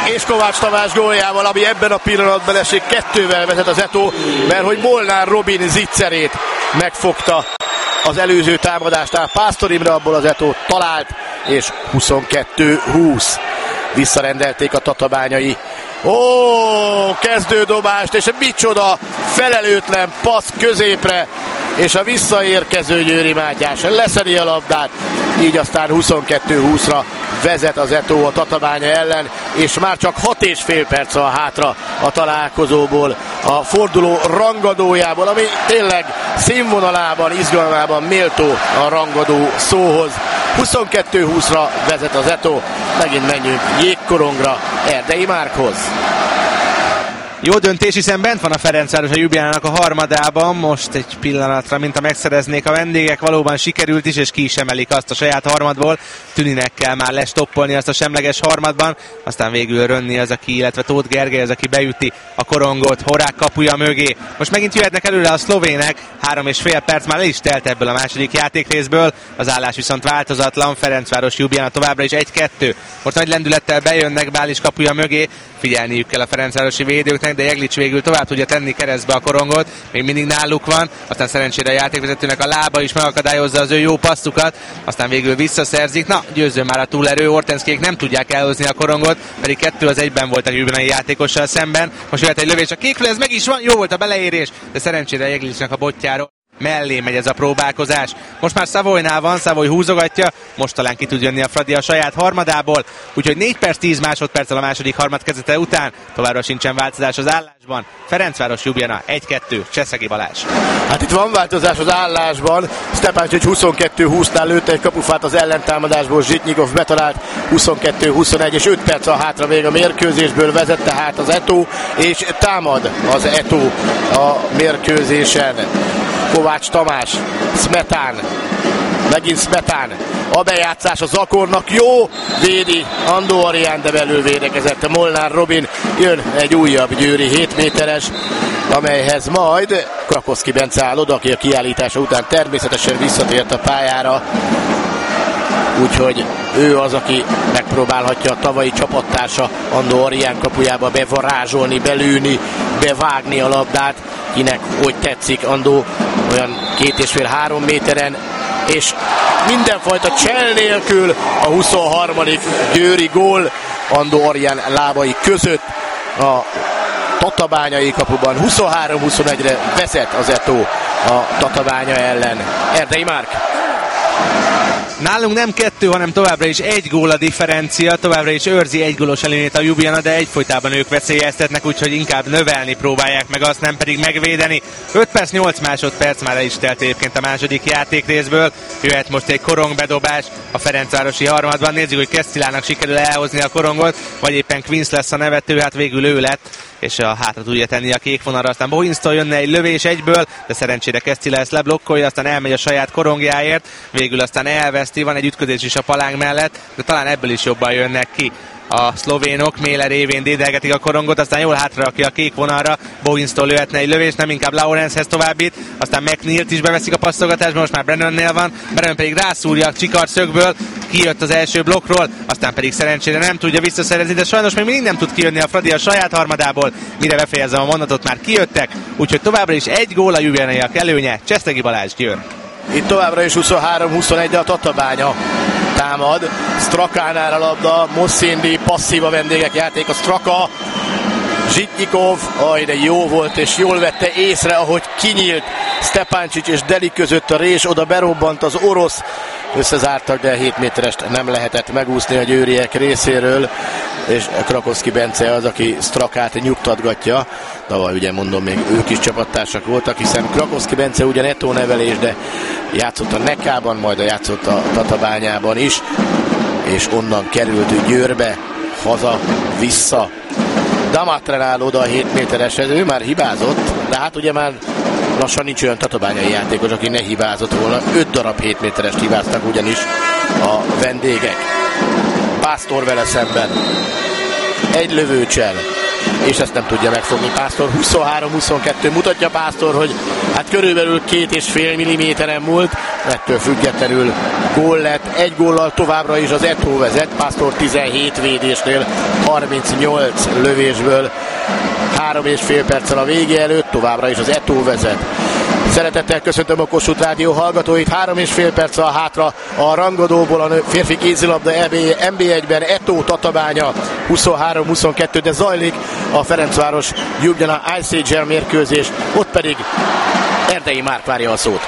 és Kovács Tamás góljával, ami ebben a pillanatban esik, kettővel vezet az Eto, mert hogy Molnár Robin zicserét megfogta az előző támadásnál. Pásztor Imre abból az Eto talált, és huszonkettő húsz visszarendelték a tatabányai. Ó, kezdődobást, és micsoda felelőtlen passz középre, és a visszaérkező Győri Mátyás leszedi a labdát, így aztán huszonkettő húszra vezet az Eto a Tatabánya ellen, és már csak hat és fél perc van hátra a találkozóból, a forduló rangadójából, ami tényleg színvonalában, izgalmában méltó a rangadó szóhoz. huszonkettő húszra vezet az Eto, megint menjünk jégkorongra, Erdei Márkhoz. Jó döntés, hiszen bent van a Ferencváros a Ljubljanának a harmadában. Most egy pillanatra, mint a megszereznék a vendégek, valóban sikerült is, és ki is emelik azt a saját harmadból. Tüninek kell már lestoppolni azt a semleges harmadban, aztán végül Rönni az, aki, illetve Tóth Gergely az, aki beüti a korongot Horák kapuja mögé. Most megint jöhetnek előre a szlovének, három és fél perc már le is telt ebből a második játékrészből, az állás viszont változatlan, Ferencváros Ljubljana továbbra is egy kettő. Most nagy lendülettel bejönnek Bális kapuja mögé, figyelniük kell a ferencvárosi védőknek, de Jeglic végül tovább tudja tenni keresztbe a korongot, még mindig náluk van, aztán szerencsére a játékvezetőnek a lába is megakadályozza az ő jó passzukat, aztán végül visszaszerzik. Na, győző már a túlerő, Ortenszkék nem tudják elhozni a korongot, pedig kettő az egyben volt a ljubljanai játékossal szemben. Most jöhet egy lövés a kékről, ez meg is van, jó volt a beleérés, de szerencsére Jeglicnek a botjáról mellé megy ez a próbálkozás. Most már Savoynál van, Savoy húzogatja, most talán ki tud jönni a Fradi a saját harmadából, úgyhogy négy perc tíz másodperccel a második harmad kezdete után továbbra sincsen változás az állásban. Ferencváros Ljubljana egy kettő, Cseszegi Balázs. Hát itt van változás az állásban, Stepancic huszonkettő húsznál lőtte egy kapufát az ellentámadásból, Zsitnyikov betalált, huszonkettő huszonegy, és öt perc a hátra még a mérkőzésből, vezet tehát az Eto, és támad az Eto a mérkőzésen. Kovács Tamás, Smetán, megint Smetán, a bejátszás a Zakornak jó, védi Andó Arián, de belül védekezett Molnár Robin, jön egy újabb győri hét méteres, amelyhez majd Krakowski Bence áll oda, aki a kiállítása után természetesen visszatért a pályára, úgyhogy ő az, aki megpróbálhatja a tavalyi csapattársa Andó Arián kapujába bevarázsolni, belőni, bevágni a labdát, kinek hogy tetszik. Andó olyan két és fél három méteren, és mindenfajta csel nélkül a huszonharmadik győri gól Andó Arián lábai között a tatabányai kapuban. huszonhárom huszonegyre vezet az Eto a Tatabánya ellen. Erdei Márk. Nálunk nem kettő, hanem továbbra is egy gól a differencia, továbbra is őrzi egy gólos előnyét a Ljubljana, de egyfolytában ők veszélyeztetnek, úgyhogy inkább növelni próbálják meg azt, nem pedig megvédeni. öt perc nyolc másodperc már el is telt egyébként a második játékrészből, jöhet most egy korongbedobás a ferencvárosi harmadban, nézzük, hogy Kesztilának sikerül elhozni a korongot, vagy éppen Quince lesz a nevető, hát végül ő lett, és a hátra tudja tenni a kék vonalra, aztán Bohinstól jönne egy lövés egyből, de szerencsére Kesztila ezt leblokkolja, aztán elmegy a saját korongjáért, végül aztán elveszti, van egy ütközés is a palánk mellett, de talán ebből is jobban jönnek ki a szlovénok, Méle révén dédelgetik a korongot, aztán jól hátra rakja a kék vonalra, Bohinstól jöhetne egy lövés, nem inkább Laurenshez továbbít, aztán McNeilt is beveszik a passzolgatásba, most már Brennannél van, Brennan pedig rászúrja a csikarszögből, kijött az első blokkról, aztán pedig szerencsére nem tudja visszaszerezni, de sajnos még mindig nem tud kijönni a Fradi a saját harmadából, mire befejezem a mondatot, már kijöttek, úgyhogy továbbra is egy gól a ljubljanaiak előnye, Csesztegi Balázs, Győr. Itt továbbra is huszonhárom huszonegy, a Tatabánya támad, Strakánál a labda, Mosszindi, passzív a vendégek játéka, Straka, Zsitnyikov, aj, de jó volt, és jól vette észre, ahogy kinyílt Stepancic és Deli között a rés, oda berobbant az orosz, összezártak, de hét méterest nem lehetett megúszni a győriek részéről, és Krakowski Bence az, aki Strakát nyugtatgatja. Tavaly ugye mondom, még ők is csapattársak voltak, hiszen Krakowski Bence ugyan Eto nevelés, de játszott a Nekában, majd a játszott a Tatabányában is, és onnan került Győrbe, haza, vissza. Damatre áll oda a hét métereshez, ő már hibázott, de hát ugye már lassan nincs olyan tatabányai játékos, aki ne hibázott volna. öt darab hét méterest hibáztak ugyanis a vendégek. Pásztor vele szemben. Egy lövőcsel. és ezt nem tudja megfogni Pásztor. huszonhárom huszonkettő mutatja Pásztor, hogy hát körülbelül két és fél milliméteren múlt, ettől függetlenül gól lett, egy góllal továbbra is az Eto vezet, Pásztor tizenhét védésnél, harmincnyolc lövésből, három és fél perccel a vége előtt, továbbra is az Eto vezet. Szeretettel köszöntöm a Kossuth Rádió hallgatóit, három és fél perc a hátra a rangadóból, a férfi kézilabda en bé egyben Eto Tatabánya huszonhárom huszonkettő, de zajlik a Ferencváros Ljubljana Ice Age mérkőzés, ott pedig Erdei Márk várja a szót.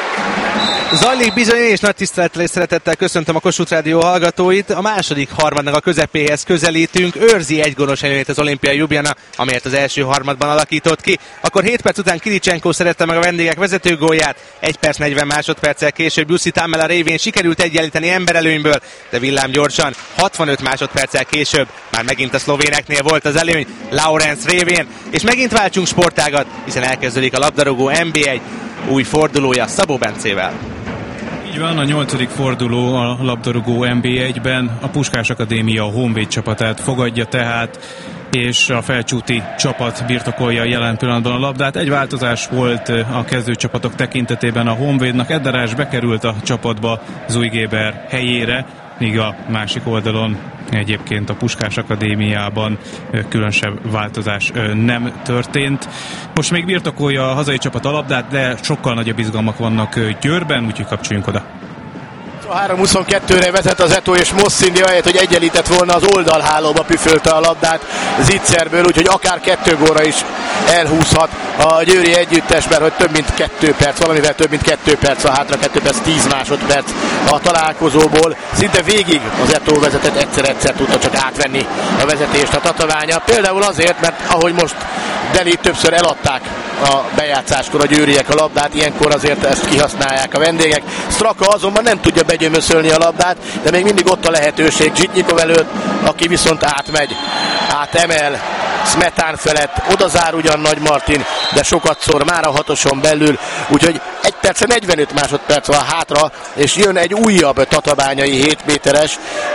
Zajlik bizony, és nagy tisztelettel és szeretettel köszöntöm a Kossuth Rádió hallgatóit. A második harmadnak a közepéhez közelítünk. Őrzi egy gólos előnyét az Olimpia Ljubljana, amelyet az első harmadban alakított ki. Akkor hét perc után Kiricsenko szerette meg a vendégek vezetőgólját. egy perc negyven másodperccel később Jussi Tammela révén sikerült egyenlíteni emberelőnyből, de villám gyorsan hatvanöt másodperccel később már megint a szlovéneknél volt az előny Laurenz révén, és megint váltsunk sportágat, hiszen elkezdődik a labdarúgó en bé egy új fordulója Szabó Bencével. Így van, a nyolcadik forduló a labdarúgó en bé egyben, a Puskás Akadémia a Honvéd csapatát fogadja tehát, és a felcsúti csapat birtokolja jelen pillanatban a labdát. Egy változás volt a kezdőcsapatok tekintetében a Honvédnak, Eddarás bekerült a csapatba Zujgéber helyére, míg a másik oldalon egyébként a Puskás Akadémiában különösebb változás nem történt. Most még birtokolja a hazai csapat a labdát, de sokkal nagyobb izgalmak vannak Győrben, úgyhogy kapcsoljunk oda. három huszonkettőre vezet az Eto, és Mosszindi ahelyett, hogy egyenlített volna, az oldalhálóba püfölte a labdát Zicserből, úgyhogy akár kettő góra is elhúzhat a győri együttes, mert hogy több mint kettő perc, valamivel több mint kettő perc a hátra, kettő perc, tíz másodperc a találkozóból. Szinte végig az Eto vezetett, egyszer-egyszer tudta csak átvenni a vezetést a Tatabánya. Például azért, mert ahogy most Deli többször eladták a bejátszáskor a győriek a labdát, ilyenkor azért ezt kihasználják a vendégek. Straka azonban nem tudja begyömöszölni a labdát, de még mindig ott a lehetőség Zsitnyikov előtt, aki viszont átmegy, átemel Smetán felett, oda zár ugyan Nagy Martin, de sokatszor már a hatoson belül, úgyhogy egy perc, negyvenöt másodperc van hátra, és jön egy újabb tatabányai hét méteres,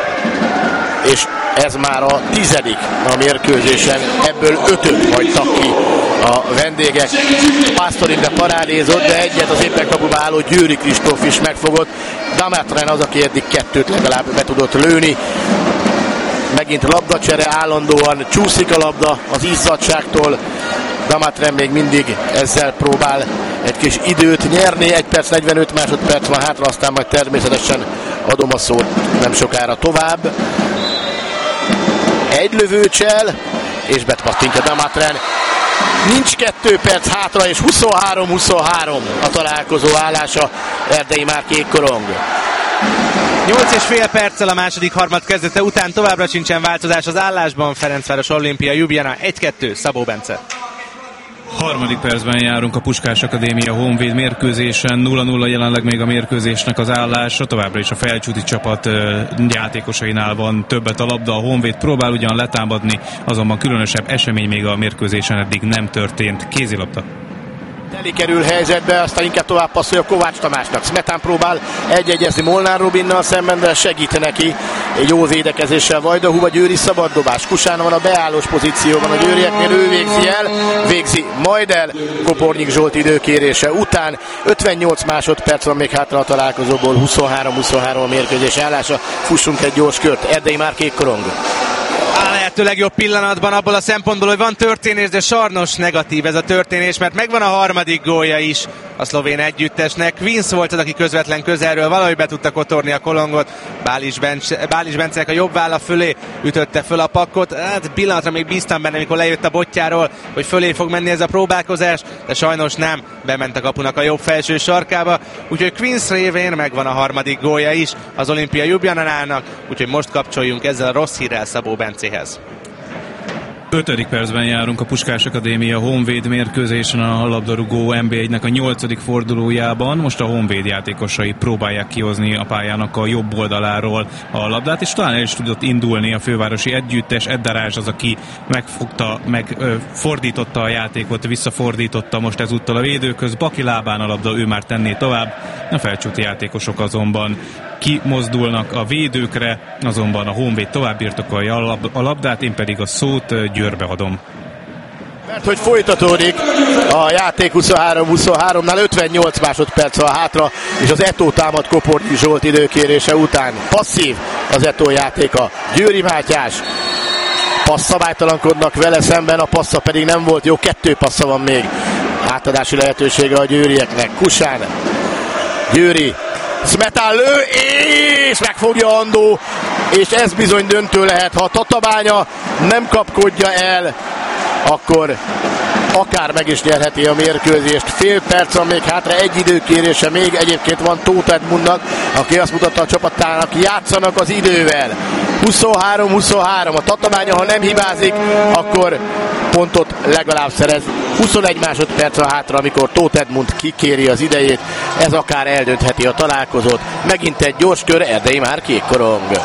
és ez már a tizedik a mérkőzésen, ebből ötöt hagytak ki a vendégek. Pásztorinde parádézott, de egyet az éppen kapuba álló Győri Kristóf is megfogott. Damatren az, aki eddig kettőt legalább be tudott lőni. Megint labdacsere, állandóan csúszik a labda az izzadságtól. Damatren még mindig ezzel próbál egy kis időt nyerni, egy perc negyvenöt másodperc van hátra, aztán majd természetesen adom a szót nem sokára tovább. Egy lövőcsel, és betpattintja Damatren. Nincs kettő perc hátra, és huszonhárom huszonhárom a találkozó állása. Erdei Márk Jégkorong. nyolc és fél perccel a második harmad kezdete után továbbra sincsen változás az állásban. Ferencváros Olimpia Ljubljana egy kettő, Szabó Bence. Harmadik percben járunk a Puskás Akadémia Honvéd mérkőzésen, nulla nulla jelenleg még a mérkőzésnek az állása, továbbra is a felcsúti csapat játékosainál van többet a labda, a Honvéd próbál ugyan letámadni, azonban különösebb esemény még a mérkőzésen eddig nem történt. Kézilabda. Deli kerül helyzetbe, aztán inkább tovább passzolja Kovács Tamásnak. Smetán próbál egy-egyezni Molnár Robinnal szemben, de segít neki egy jó védekezéssel Vajdahuva. Győri szabaddobás. Kusán van a beállós pozícióban a győrieknél, ő végzi el, végzi majd el Kopornyik Zsolt időkérése után. ötvennyolc másodperc van még hátra a találkozóból, huszonhárom huszonhárom a mérkőzés állása. Fussunk egy gyors kört. Erdei Márk Jégkorong. A lehető legjobb pillanatban abból a szempontból, hogy van történés, de sajnos negatív ez a történés, mert megvan a harmadik gólja is a szlovén együttesnek. Vince volt az, aki közvetlen közelről valahogy be tudta kotorni a kolongot. Bális, Bence, Bális Bencének a jobb válla fölé ütötte föl a pakkot. Hát pillanatra még bíztam benne, amikor lejött a botjáról, hogy fölé fog menni ez a próbálkozás, de sajnos nem. Bement a kapunak a jobb felső sarkába, úgyhogy Queens révén megvan a harmadik gólja is az Olimpia Ljubljanának, úgyhogy most kapcsoljunk ezzel a rossz hírrel Szabó Bencéhez. Ötödik percben járunk a Puskás Akadémia Honvéd mérkőzésen a labdarúgó en bé egynek a nyolcadik fordulójában. Most a Honvéd játékosai próbálják kihozni a pályának a jobb oldaláról a labdát, és talán el is tudott indulni a fővárosi együttes. Eddarás az, aki megfogta, megfordította a játékot, visszafordította most ezúttal a védőköz. Baki lábán a labda, ő már tenné tovább. A felcsúti játékosok azonban kimozdulnak a védőkre, azonban a Honvéd tovább birtokolja a labdát, én pedig a szót Győrbe adom. Mert hogy folytatódik a játék huszonhárom huszonháromnál, ötvennyolc másodperc van hátra, és az Eto támad Koporti Zsolt időkérése után. Passzív az Eto játéka. Győri Mátyás passzabálytalankodnak vele szemben, a passza pedig nem volt jó, kettő passza van még. Átadási lehetősége a győrieknek. Kusán, Győri, Smetán lő, és megfogja Andó, és ez bizony döntő lehet. Ha a Tatabánya nem kapkodja el, akkor akár meg is nyerheti a mérkőzést. Fél perc van még hátra, egy időkérése még. Egyébként van Tóth Edmundnak, aki azt mutatta a csapatának, játszanak az idővel. huszonhárom huszonhárom. A Tatabánya, ha nem hibázik, akkor pontot legalább szerez. huszonegy másodperc van hátra, amikor Tóth Edmund kikéri az idejét. Ez akár eldöntheti a találkozót. Megint egy gyors kör, Erdei már kék korong.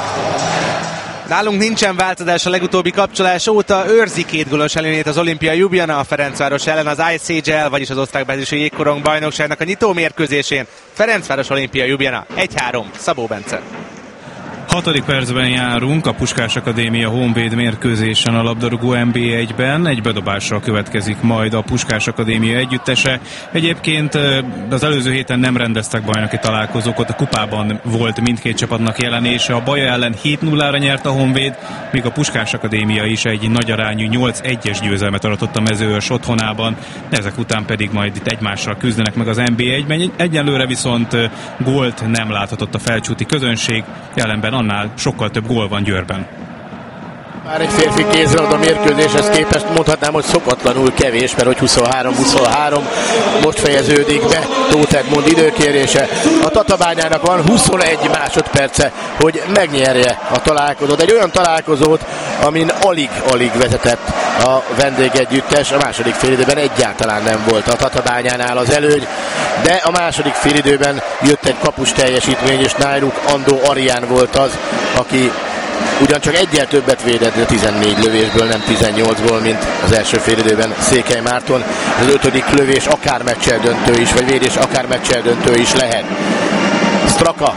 Nálunk nincsen változás a legutóbbi kapcsolás óta, őrzi két gólos előnyét az Olimpia Ljubljana a Ferencváros ellen az i cé gé el, vagyis az osztrák-belgiai jégkorong bajnokságnak a nyitó mérkőzésén. Ferencváros Olimpia Ljubljana egy három. Szabó Bence. Hatodik percben járunk a Puskás Akadémia Honvéd mérkőzésen a labdarúgó en bé egyben. Egy bedobással következik majd a Puskás Akadémia együttese. Egyébként az előző héten nem rendeztek bajnoki találkozókat, a kupában volt mindkét csapatnak jelenése. A Baja ellen hét nullára nyert a Honvéd, míg a Puskás Akadémia is egy nagyarányú nyolc egyes győzelmet aratott a Mezőörs otthonában. Ezek után pedig majd itt egymással küzdenek meg az en bé egyben. Egyelőre viszont gólt nem láthatott a felcsúti közönség, ellenben annál sokkal több gól van Győrben. Már egy férfi kézilabda mérkőzéshez képest mondhatnám, hogy szokatlanul kevés, mert hogy huszonhárom huszonhárom most fejeződik be Tóth Edmund időkérése. A Tatabányának van huszonegy másodperce, hogy megnyerje a találkozót. Egy olyan találkozót, amin alig-alig vezetett a vendégegyüttes. A második félidőben egyáltalán nem volt a Tatabányánál az előny, de a második félidőben jött egy kapus teljesítmény, és Nairuk Andó Arián volt az, aki ugyancsak egyel többet védett, de tizennégy lövésből, nem tizennyolcból, mint az első félidőben Székely Márton. Az ötödik lövés akár meccsel döntő is, vagy védés akár meccsel döntő is lehet. Straka,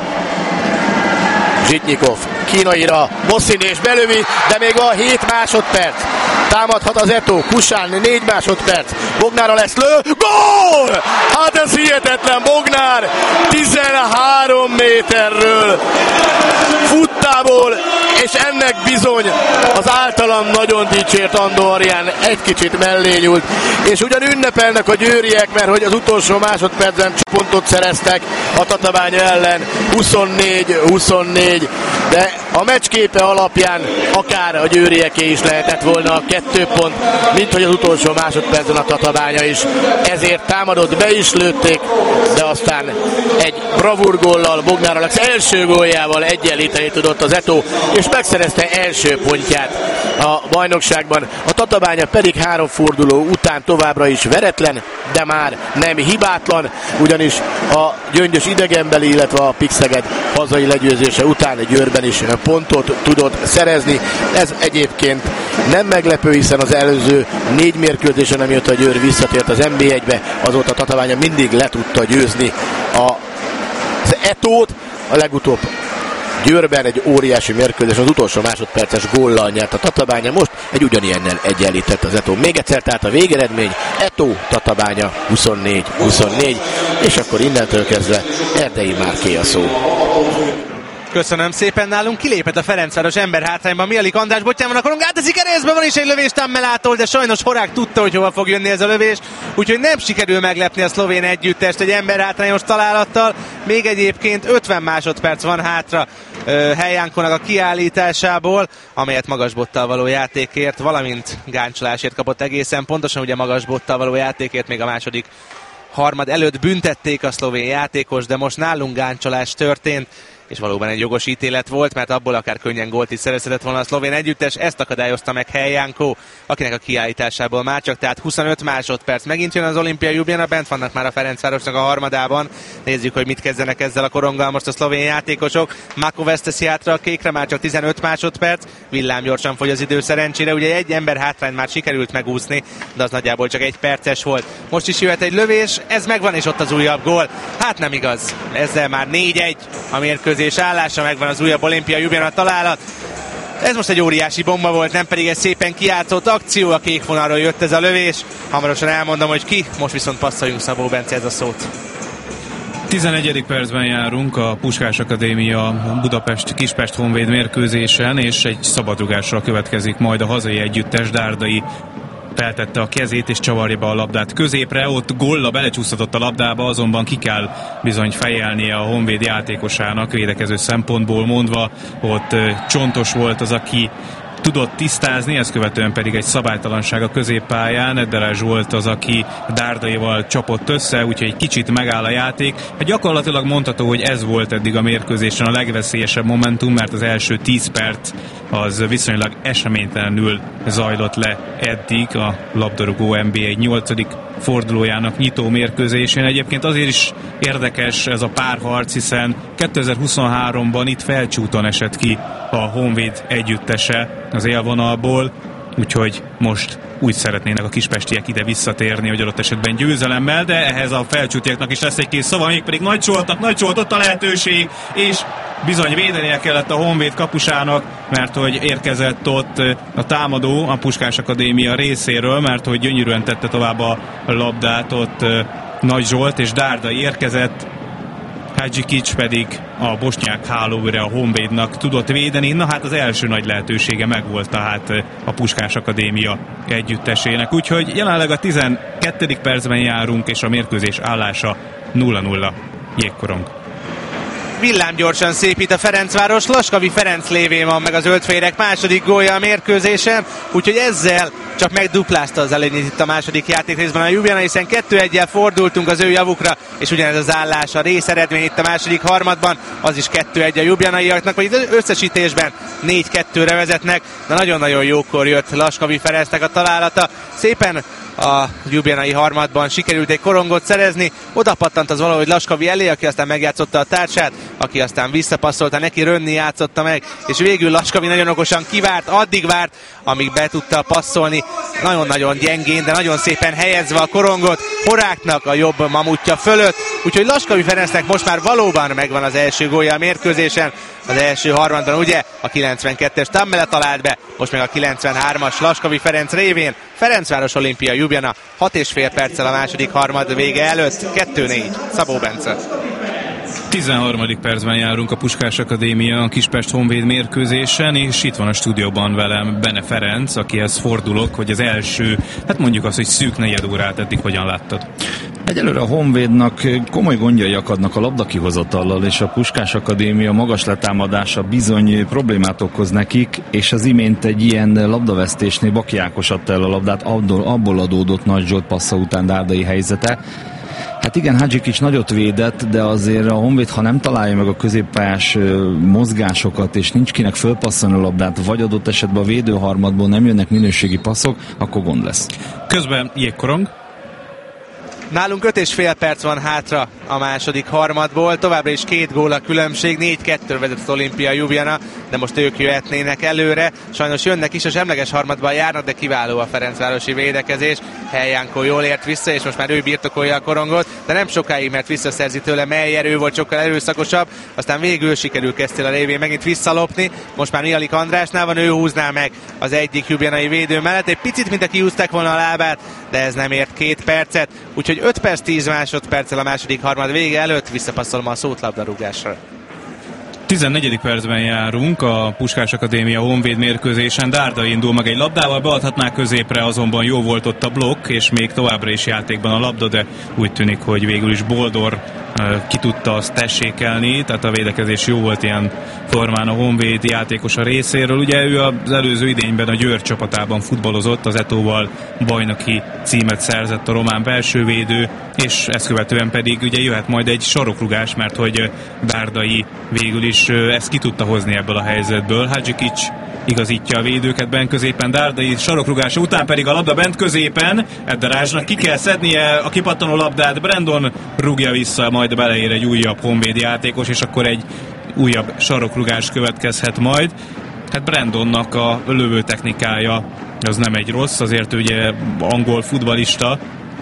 Zsitnyikov, kínaira, Bosszin és belövi, de még van hét másodperc. Támadhat az Eto, Kusán négy másodperc, Bognárra lesz lő, gól! Hát ez hihetetlen, Bognár tizenhárom méterről futtából, és ennek bizony az általam nagyon dicsért Andó Arián egy kicsit mellé nyúlt, és ugyan ünnepelnek a győriek, mert hogy az utolsó másodpercben pontot szereztek a Tatabánya ellen, huszonnégy huszonnégy, de a meccsképe alapján akár a győrieké is lehetett volna a kettő pont, mint hogy az utolsó másodpercben a Tatabánya is. Ezért támadott, be is lőtték, de aztán egy bravúrgóllal, Bognár Alex első góljával egyenlíteni tudott az Eto, és megszerezte első pontját a bajnokságban. A Tatabánya pedig három forduló után továbbra is veretlen, de már nem hibátlan, ugyanis a Gyöngyös idegenbeli, illetve a Pixeged hazai legyőzése után Győrben is pontot tudott szerezni. Ez egyébként nem meglepő, hiszen az előző négy mérkőzésen, amióta a Győr visszatért az en bé egybe, azóta a Tatabánya mindig le tudta győzni az Etót. A legutóbb Győrben egy óriási mérkőzés, az utolsó másodperces góllal nyert a Tatabánya, most egy ugyanilyennel egyenlített az Eto. Még egyszer, tehát a végeredmény Eto Tatabánya huszonnégy huszonnégy, és akkor innentől kezdve Erdei Márké a szó. Köszönöm szépen, nálunk kilépett a Ferencváros emberhátrányban. Mialik András botján van a korong, áteszik keresztbe, van is egy lövés Tammelától, de sajnos Horák tudta, hogy hova fog jönni ez a lövés, úgyhogy nem sikerül meglepni a szlovén együttest egy emberhátrányos találattal. Még egyébként ötven másodperc van hátra Helyánkónak a kiállításából, amelyet magasbottal való játékért, valamint gáncsolásért kapott egészen pontosan, ugye magasbottal való játékért még a második harmad előtt büntették a szlovén játékos, de most nálunk gáncsolás történt, és valóban egy jogos ítélet volt, mert abból akár könnyen gólt is szerezhetett volna a szlovén együttes, ezt akadályozta meg Helyánkó, akinek a kiállításából már csak, tehát huszonöt másodperc. Megint jön az Olimpia Ljubljana, bent vannak már a Ferencvárosnak a harmadában. Nézzük, hogy mit kezdenek ezzel a koronggal most a szlovén játékosok. Makov teszi hátra a kékre, már csak tizenöt másodperc. Villámgyorsan fogy az idő szerencsére, ugye egy ember hátrányt már sikerült megúszni, de az nagyjából csak egy perces volt. Most is jöhet egy lövés, ez megvan, és ott az újabb gól. Hát nem igaz, ezzel már négy egy a mérkőzés állása, megvan az újabb Olimpia Ljubljana találat. Ez most egy óriási bomba volt, nem pedig egy szépen kijátszott akció, a kék vonalról jött ez a lövés. Hamarosan elmondom, hogy ki, most viszont passzoljunk Szabó Bence ez a szót. tizenegyedik percben járunk a Puskás Akadémia Budapest Kispest Honvéd mérkőzésen, és egy szabadrugásra következik majd a hazai együttes. Dárdai feltette a kezét és csavarja be a labdát középre, ott Golla belecsúszhatott a labdába, azonban ki kell bizony fejelnie a Honvéd játékosának, védekező szempontból mondva, ott Csontos volt az, aki tudott tisztázni, ezt követően pedig egy szabálytalanság a középpályán. Ederes volt az, aki Dárdaival csapott össze, úgyhogy egy kicsit megáll a játék. Hát gyakorlatilag mondható, hogy ez volt eddig a mérkőzésen a legveszélyesebb momentum, mert az első tíz perc az viszonylag eseménytelenül zajlott le eddig a labdarúgó en bé egy nyolcadik fordulójának nyitó mérkőzésén. Egyébként azért is érdekes ez a párharc, hiszen kétezer-huszonháromban itt Felcsúton esett ki a Honvéd együttese az élvonalból, úgyhogy most úgy szeretnének a kispestiek ide visszatérni, hogy adott esetben győzelemmel, de ehhez a felcsútiaknak is lesz egy kész szava, mégpedig Nagy Zsoltnak, Nagy Zsolt ott a lehetőség, és bizony védenie kellett a Honvéd kapusának, mert hogy érkezett ott a támadó a Puskás Akadémia részéről, mert hogy gyönyörűen tette tovább a labdát ott Nagy Zsolt, és Dárdai érkezett, Hadzsikics pedig a bosnyák hálóvőre a Honvédnak tudott védeni. Na hát az első nagy lehetősége megvolt tehát a Puskás Akadémia együttesének. Úgyhogy jelenleg a tizenkettedik percben járunk, és a mérkőzés állása nulla nulla. Jégkorong. Villámgyorsan szépít a Ferencváros, Laskavi Ferenc lévén van meg az zöldfehérek második gólja a mérkőzésen, úgyhogy ezzel csak megduplázta az előnyt itt a második játékrészben a Ljubljana, hiszen kettő egyel fordultunk az ő javukra, és ugyanez az állás a részeredmény itt a második harmadban, az is kettő egy a ljubljánaiaknak, vagy az összesítésben négy kettőre vezetnek, de nagyon-nagyon jókor jött Laskavi Ferencnek a találata. Szépen a ljubljanai harmadban sikerült egy korongot szerezni, oda pattant az valahogy Laskavi elé, aki aztán megjátszotta a társát, aki aztán visszapasszolta neki, Rönni játszotta meg, és végül Laskavi nagyon okosan kivárt, addig várt, amíg be tudta passzolni, nagyon-nagyon gyengén, de nagyon szépen helyezve a korongot Horáknak a jobb mamutja fölött, úgyhogy Laskavi Ferencnek most már valóban megvan az első gólja a mérkőzésen, az első harmadban ugye a kilencvenkettes Tammele talált be, most meg a kilencvenhármas Laskavi Ferenc révén. Ferencváros Olimpia Ljubljana hat és fél perccel a második harmad vége előtt, kettő négy. Szabó Bence. tizenharmadik percben járunk a Puskás Akadémia a Kispest Honvéd mérkőzésen, és itt van a stúdióban velem Bene Ferenc, akihez fordulok, hogy az első, hát mondjuk azt, hogy szűk negyed órát eddig hogyan láttad? Egyelőre a Honvédnak komoly gondjai akadnak a labdakihozatallal, és a Puskás Akadémia magas letámadása bizony problémát okoz nekik, és az imént egy ilyen labdavesztésnél Baki Ákos adta el a labdát, abból adódott Nagy Zsolt passza után Dárdai helyzete. Hát igen, Hadzsikics nagyot védett, de azért a Honvéd, ha nem találja meg a középpályás mozgásokat, és nincs kinek fölpasszolni a labdát, vagy adott esetben a védőharmadból nem jönnek minőségi passzok, akkor gond lesz. Közben Jégkorong. Nálunk öt és fél perc van hátra a második harmadból, továbbra is két gól a különbség, négy kettő vezet az Olimpia Ljubljana, de most ők jöhetnének előre, sajnos jönnek is, a semleges harmadban járnak, de kiváló a ferencvárosi védekezés, Heljánkó jól ért vissza, és most már ő birtokolja a korongot, de nem sokáig, mert visszaszerzi tőle Meyer, ő volt sokkal erőszakosabb, aztán végül sikerül Kesztél a révén megint visszalopni, most már Mialik Andrásnál van, ő húzná meg az egyik ljubljanai védő mellett, egy picit, mint aki húzták volna a lábát, de ez nem ért két percet, úgyhogy öt perc tíz másodperccel a második harmad vége előtt, visszapasszolom a szót labdarúgásra. tizennegyedik percben járunk a Puskás Akadémia Honvéd mérkőzésen. Dárdai indul meg egy labdával, beadhatná középre, azonban jó volt ott a blokk, és még továbbra is játékban a labda, de úgy tűnik, hogy végül is Boldor ki tudta azt tessékelni, tehát a védekezés jó volt ilyen formán a Honvéd játékosa részéről. Ugye ő az előző idényben a Győr csapatában futballozott, az Etóval bajnoki címet szerzett a román belsővédő, és ezt követően pedig ugye jöhet majd egy sarokrugás, mert hogy Dárdai végül is ezt ki tudta hozni ebből a helyzetből. Hadzsikics igazítja a védőket bent középen, Dárdai sarokrugása után pedig a labda bent középen, Ederásnak ki kell szednie a kipattanó labdát, Brandon rúgja vissza, majd beleér egy újabb honvéd játékos, és akkor egy újabb sarokrugás következhet majd. Hát Brandonnak a lövő technikája az nem egy rossz, azért ugye angol futballista,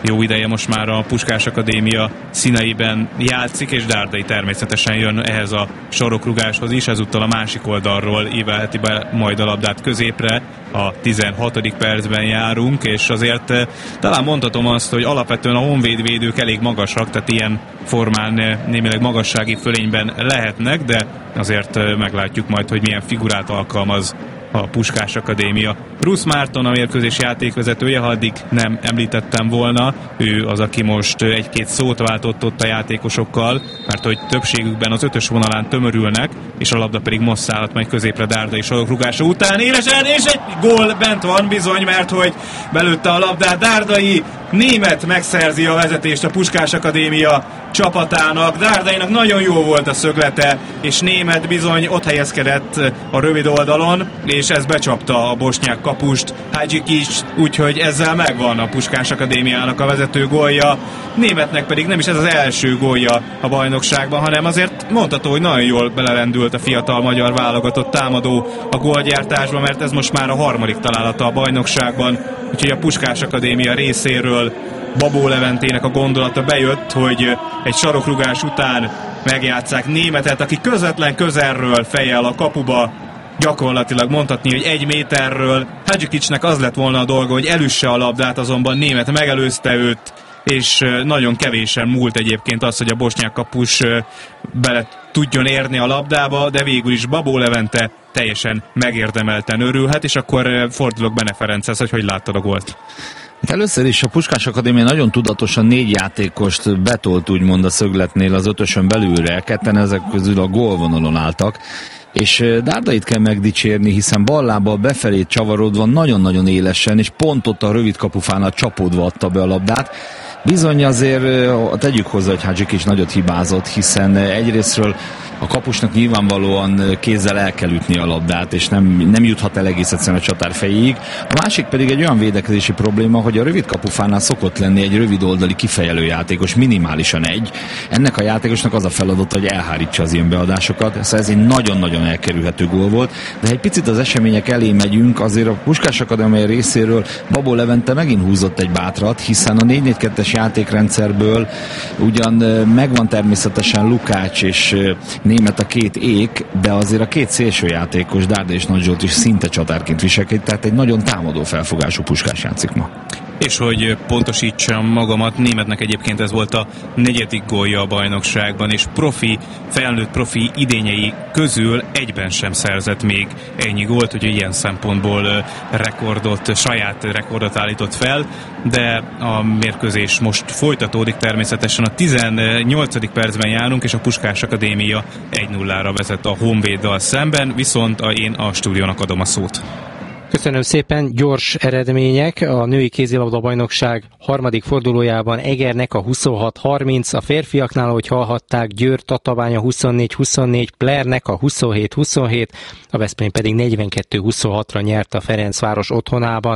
jó ideje most már a Puskás Akadémia színeiben játszik, és Dárdai természetesen jön ehhez a sarokrugáshoz is, ezúttal a másik oldalról ívelheti be majd a labdát középre, a tizenhatodik percben járunk, és azért talán mondhatom azt, hogy alapvetően a Honvéd védők elég magasak, tehát ilyen formán némileg magassági fölényben lehetnek, de azért meglátjuk majd, hogy milyen figurát alkalmaz a Puskás Akadémia. Rusz Márton a mérkőzés játékvezetője, ha addig nem említettem volna, ő az, aki most egy-két szót váltott ott a játékosokkal, mert hogy többségükben az ötös vonalán tömörülnek, és a labda pedig most szállhat majd középre Dárdai sarokrugása után. Élesen, és egy gól bent van bizony, mert hogy belőtte a labdát Dárdai, német megszerzi a vezetést a Puskás Akadémia csapatának. Dárdainak nagyon jó volt a szöglete, és német bizony ott helyezkedett a rövid oldalon, és ez becsapta a bosnyák kapust, Hadzsikics, úgyhogy ezzel megvan a Puskás Akadémiának a vezető gólja. Németnek pedig nem is ez az első gólja a bajnokságban, hanem azért mondható, hogy nagyon jól belerendült a fiatal magyar válogatott támadó a gólgyártásba, mert ez most már a harmadik találata a bajnokságban, úgyhogy a Puskás Akadémia részéről Babó Leventének a gondolata bejött, hogy egy sarokrugás után megjátsszák Németet, aki közvetlen közelről fejjel a kapuba, gyakorlatilag mondhatni, hogy egy méterről. Hadzsikicsnek az lett volna a dolga, hogy elüsse a labdát, azonban Német megelőzte őt, és nagyon kevésen múlt egyébként az, hogy a bosnyák kapus bele tudjon érni a labdába, de végül is Babó Levente teljesen megérdemelten örülhet, és akkor fordulok Bene Ferenchez, hogy hogy láttad a gólt. Először is a Puskás Akadémia nagyon tudatosan négy játékost betolt úgymond a szögletnél az ötösön belülre, ketten ezek közül a gólvonalon álltak, és Dárdait kell megdicsérni, hiszen ballábbal befelé csavarodva nagyon-nagyon élesen, és pont ott a rövid kapufánál csapódva adta be a labdát. Bizony azért tegyük hozzá, hogy Hadzsikics nagyot hibázott, hiszen egyrésztről a kapusnak nyilvánvalóan kézzel el kell ütni a labdát, és nem, nem juthat el egész egyszerűen a csatár fejéig. A másik pedig egy olyan védekezési probléma, hogy a rövid kapufánál szokott lenni egy rövid oldali kifejelő játékos, minimálisan egy. Ennek a játékosnak az a feladata, hogy elhárítsa az ilyen beadásokat. Szóval ez egy nagyon-nagyon elkerülhető gól volt, de egy picit az események elé megyünk, azért a Puskás Akadémia részéről Babó Levente megint húzott egy bátrat, hiszen a négy négy kettes játékrendszerből ugyan megvan természetesen Lukács és Német a két ék, de azért a két szélsőjátékos, Dárdai és Nagy Zsolt is szinte csatárként viselkedik, tehát egy nagyon támadó felfogású Puskás játszik ma. És hogy pontosítsam magamat, Németnek egyébként ez volt a negyedik gólja a bajnokságban, és profi, felnőtt profi idényei közül egyben sem szerzett még ennyi gólt, hogy ilyen szempontból rekordot, saját rekordot állított fel, de a mérkőzés most folytatódik természetesen, a tizennyolcadik percben járunk, és a Puskás Akadémia egy nullára vezet a Honvéddal szemben, viszont a, én a stúdiónak adom a szót. Köszönöm szépen, gyors eredmények. A női kézilabda bajnokság harmadik fordulójában Egernek a huszonhat harminc, a férfiaknál, ahogy hallhatták, Győr Tatabánya huszonnégy huszonnégy, Plernek a huszonhét huszonhét, a Veszprém pedig negyvenkettő huszonhatra nyert a Ferencváros otthonában.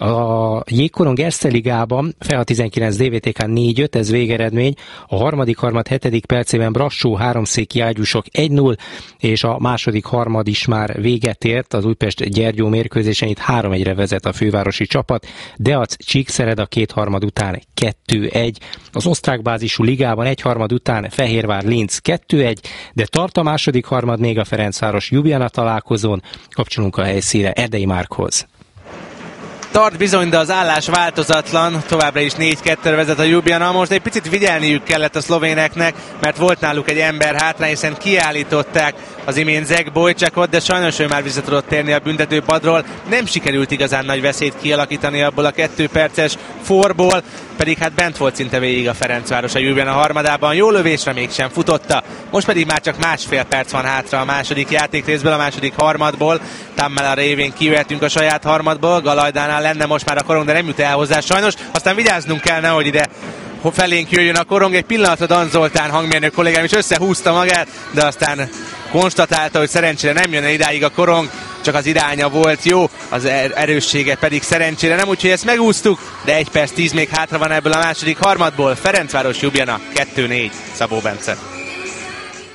A Jégkorong Erste Ligában Feha tizenkilenc dé vé té ká négy öt, ez végeredmény. A harmadik harmad hetedik percében Brassó háromszéki ágyúsok egy null, és a második harmad is már véget ért, az Újpest-Gyergyó mérkőzés itt három egyre vezet a fővárosi csapat, Deac Csíkszered a két harmad után kettő egy. Az osztrák bázisú ligában egy harmad után Fehérvár Linz kettő egy, de tart a második harmad még a Ferencváros Ljubljana találkozón. Kapcsolunk a helyszínre Erdei Márkhoz. Tart bizony, de az állás változatlan, továbbra is négy kettőre vezet a Ljubljana. Most egy picit figyelniük kellett a szlovéneknek, mert volt náluk egy ember hátrány, hiszen kiállították az imént Zek Bojcsakot, de sajnos ő már vissza tudott térni a büntetőpadról. Nem sikerült igazán nagy veszélyt kialakítani abból a kettő perces forból, pedig hát bent volt szinte végig a Ferencváros a Ljubljana harmadában. Jó lövésre mégsem futotta, most pedig már csak másfél perc van hátra a második játékrészből, a második harmadból. Tammela révén kijöhetünk a saját harmadból, Galajdánál lenne most már a Korong, de nem jut el hozzá sajnos. Aztán vigyáznunk kell, nehogy ide felénk jöjjön a Korong. Egy pillanatra Dan Zoltán hangmérnök kollégám is összehúzta magát, de aztán konstatálta, hogy szerencsére nem jön el idáig a Korong, csak az iránya volt jó, az erőssége pedig szerencsére nem, úgyhogy ezt megúsztuk, de egy perc tíz még hátra van ebből a második harmadból. Ferencváros Ljubljana kettő négy, Szabó Bence.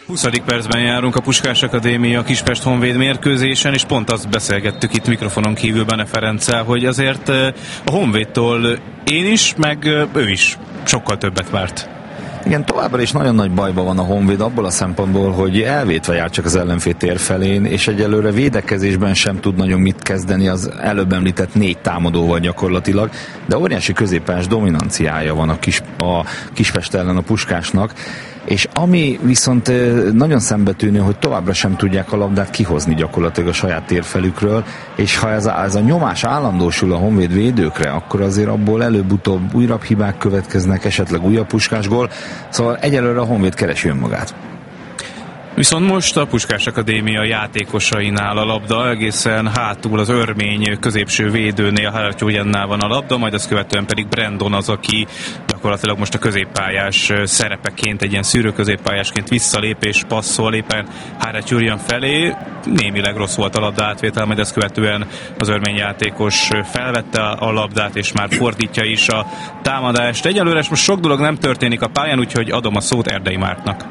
huszadik percben járunk a Puskás Akadémia Kispest Honvéd mérkőzésen, és pont azt beszélgettük itt mikrofonon kívül Bene Ferenccel, hogy azért a Honvédtól én is, meg ő is sokkal többet várt. Igen, továbbra is nagyon nagy bajban van a Honvéd abból a szempontból, hogy elvétve jár csak az ellenfél tér felén, és egyelőre védekezésben sem tud nagyon mit kezdeni az előbb említett négy támadóval gyakorlatilag, de óriási középpályás dominanciája van a, kis, a Kispest ellen a Puskásnak, és ami viszont nagyon szembetűnő, hogy továbbra sem tudják a labdát kihozni gyakorlatilag a saját térfelükről, és ha ez a, ez a nyomás állandósul a Honvéd védőkre, akkor azért abból előbb-utóbb újabb hibák következnek, esetleg újabb Puskás gól, szóval egyelőre a Honvéd keresi önmagát. Viszont most a Puskás Akadémia játékosainál a labda, egészen hátul az örmény középső védőnél, Hártyújennál van a labda, majd azt követően pedig Brandon az, aki gyakorlatilag most a középpályás szerepeként, egy ilyen szűrő középpályásként visszalép és passzol éppen Hártyújen felé. Némileg rossz volt a labda átvétel, majd ezt követően az örmény játékos felvette a labdát, és már fordítja is a támadást. Egyelőre most sok dolog nem történik a pályán, úgyhogy adom a szót Erdei Mártnak.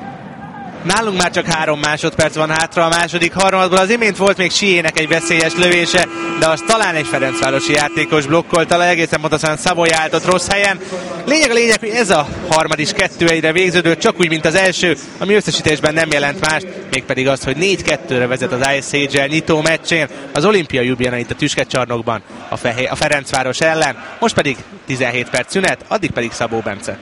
Nálunk már csak három másodperc van hátra a második harmadból. Az imént volt még Siének egy veszélyes lövése, de az talán egy ferencvárosi játékos blokkolta le, egészen pontosan Szabolya állt ott rossz helyen. Lényeg a lényeg, hogy ez a harmad is kettő egyre végződött, csak úgy, mint az első, ami összesítésben nem jelent mást, mégpedig az, hogy négy kettőre vezet az Ice Age-el nyitó meccsén az Olimpia Ljubljana itt a Tüskecsarnokban a, Fehér, a Ferencváros ellen. Most pedig tizenhét perc szünet, addig pedig Szabó Bence.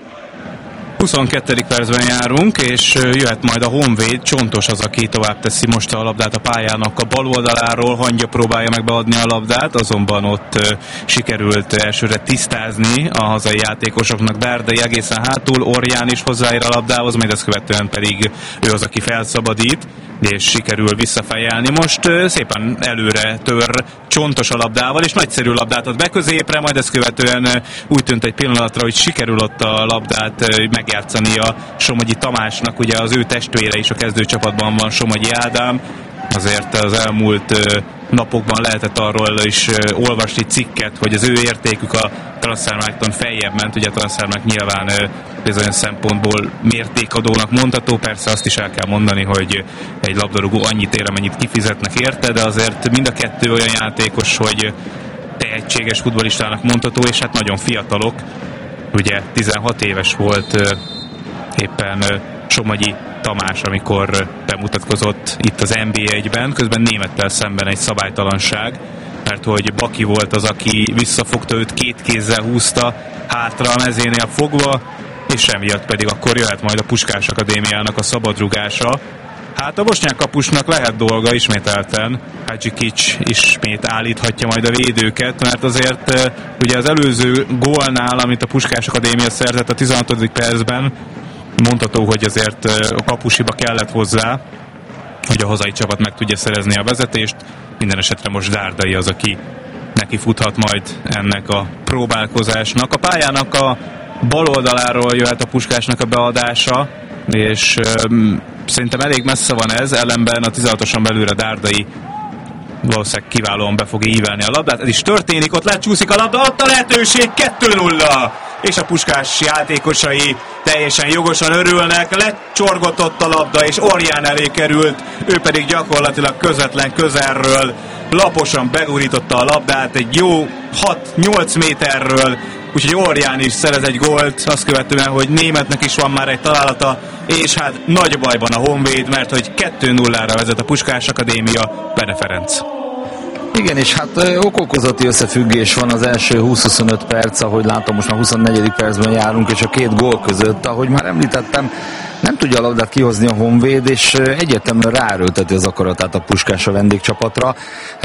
huszonkettedik percben járunk, és jöhet majd a Honvéd. Csontos az, aki tovább teszi most a labdát a pályának a bal oldaláról. Hangya próbálja meg beadni a labdát, azonban ott uh, sikerült elsőre tisztázni a hazai játékosoknak. Dárdai egészen hátul, Orján is hozzáér a labdához, majd ezt követően pedig ő az, aki felszabadít, és sikerül visszafejelni. Most uh, szépen előre tör Csontos a labdával, és nagyszerű labdát ad be középre, majd ezt követően uh, úgy tűnt egy pillanatra, hogy sikerül ott a labdát uh, megjátszani a Somogyi Tamásnak, ugye az ő testvére is a kezdőcsapatban van, Somogyi Ádám. Azért az elmúlt uh, napokban lehetett arról is uh, olvasni cikket, hogy az ő értékük a Transfermarkton feljebb ment, ugye a Transfermarkt nyilván uh, bizonyos szempontból mértékadónak mondható, persze azt is el kell mondani, hogy egy labdarúgó annyit ér, amennyit kifizetnek érte, de azért mind a kettő olyan játékos, hogy tehetséges futballistának mondható, és hát nagyon fiatalok. Ugye tizenhat éves volt uh, éppen uh, Somogyi Tamás, amikor bemutatkozott itt az en bé egyben, közben némettel szemben egy szabálytalanság, mert hogy Baki volt az, aki visszafogta őt, két kézzel húzta hátra a mezénél fogva, és emiatt pedig akkor jöhet majd a Puskás Akadémiának a szabadrugása. Hát a bosnyák kapusnak lehet dolga ismételten, Hadzsikics ismét állíthatja majd a védőket, mert azért ugye az előző gólnál, amit a Puskás Akadémia szerzett a tizenhatodik percben, mondható, hogy azért a kapusiba kellett hozzá, hogy a hazai csapat meg tudja szerezni a vezetést. Minden esetre most Dárdai az, aki neki futhat majd ennek a próbálkozásnak. A pályának a bal oldaláról jöhet a Puskásnak a beadása, és um, szerintem elég messze van ez, ellenben a tizenhatoson belülre Dárdai valószínűleg kiválóan be fog ívelni a labdát. Ez is történik, ott lecsúszik a labda, ott a lehetőség, kettő nulla! És a Puskás játékosai teljesen jogosan örülnek, lecsorgott ott a labda, és Orján elé került, ő pedig gyakorlatilag közvetlen közelről laposan begurította a labdát egy jó hat-nyolc méterről, úgyhogy Orján is szerez egy gólt, azt követően, hogy németnek is van már egy találata, és hát nagy bajban a Honvéd, mert hogy kettő nullára vezet a Puskás Akadémia. Bene Ferenc. Igen, és hát okokozati összefüggés van az első húsz-huszonöt perc, ahogy látom, most már huszonnegyedik percben járunk, és a két gól között, ahogy már említettem, nem tudja a labdát kihozni a Honvéd, és egyértelműen ráerőlteti az akaratát a Puskás a vendégcsapatra.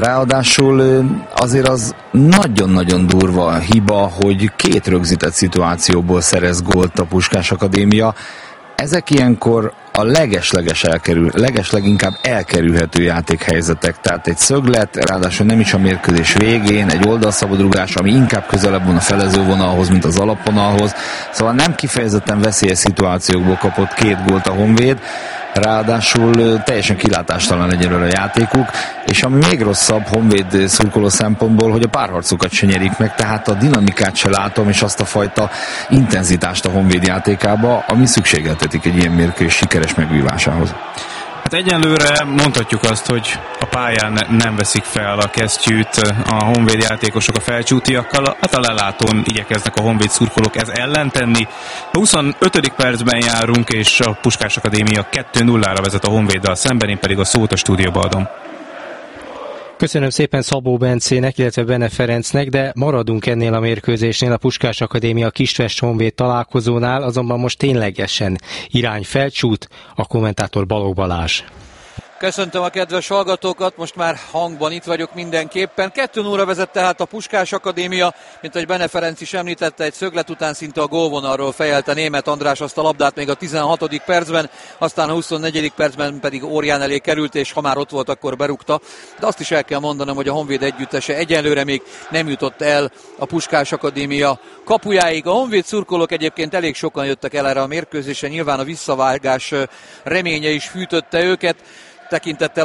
Ráadásul azért az nagyon-nagyon durva hiba, hogy két rögzített szituációból szerez gólt a Puskás Akadémia. Ezek ilyenkor a legesleges elkerül, legesleginkább elkerülhető játékhelyzetek, tehát egy szöglet, ráadásul nem is a mérkőzés végén, egy oldalszabadrugás, ami inkább közelebb van a felezővonalhoz, mint az alapvonalhoz, szóval nem kifejezetten veszélyes szituációkból kapott két gólt a Honvéd. ráadásul teljesen kilátástalan egyelőre a játékuk, és ami még rosszabb Honvéd szurkoló szempontból, hogy a párharcokat se nyerik meg, tehát a dinamikát se látom, és azt a fajta intenzitást a Honvéd játékába, ami szükségeltetik egy ilyen mérkőzés sikeres megvívásához. Hát egyenlőre mondhatjuk azt, hogy a pályán nem veszik fel a kesztyűt a Honvéd játékosok a felcsútiakkal, hát a lelátón igyekeznek a Honvéd szurkolók ez ellen tenni. A huszonötödik percben járunk, és a Puskás Akadémia kettő nullára vezet a Honvéddal szemben, én pedig a szót a stúdióba adom. Köszönöm szépen Szabó Bencének, illetve Bene Ferencnek, de maradunk ennél a mérkőzésnél, a Puskás Akadémia Kispest Honvéd találkozónál, azonban most ténylegesen irány Felcsút, a kommentátor Balogh Balázs. Köszöntöm a kedves hallgatókat, most már hangban itt vagyok mindenképpen. kettő nullra vezet tehát a Puskás Akadémia, mint ahogy Bene Ferenc is említette, egy szöglet után szinte a gólvonalról fejelte Németh András azt a labdát még a tizenhatodik percben, aztán a huszonnegyedik percben pedig Órián elé került, és ha már ott volt, akkor berúgta. De azt is el kell mondanom, hogy a Honvéd együttese egyenlőre még nem jutott el a Puskás Akadémia kapujáig. A Honvéd szurkolók egyébként elég sokan jöttek el erre a mérkőzésre, nyilván a visszavágás reménye is fűtötte őket, tekintettel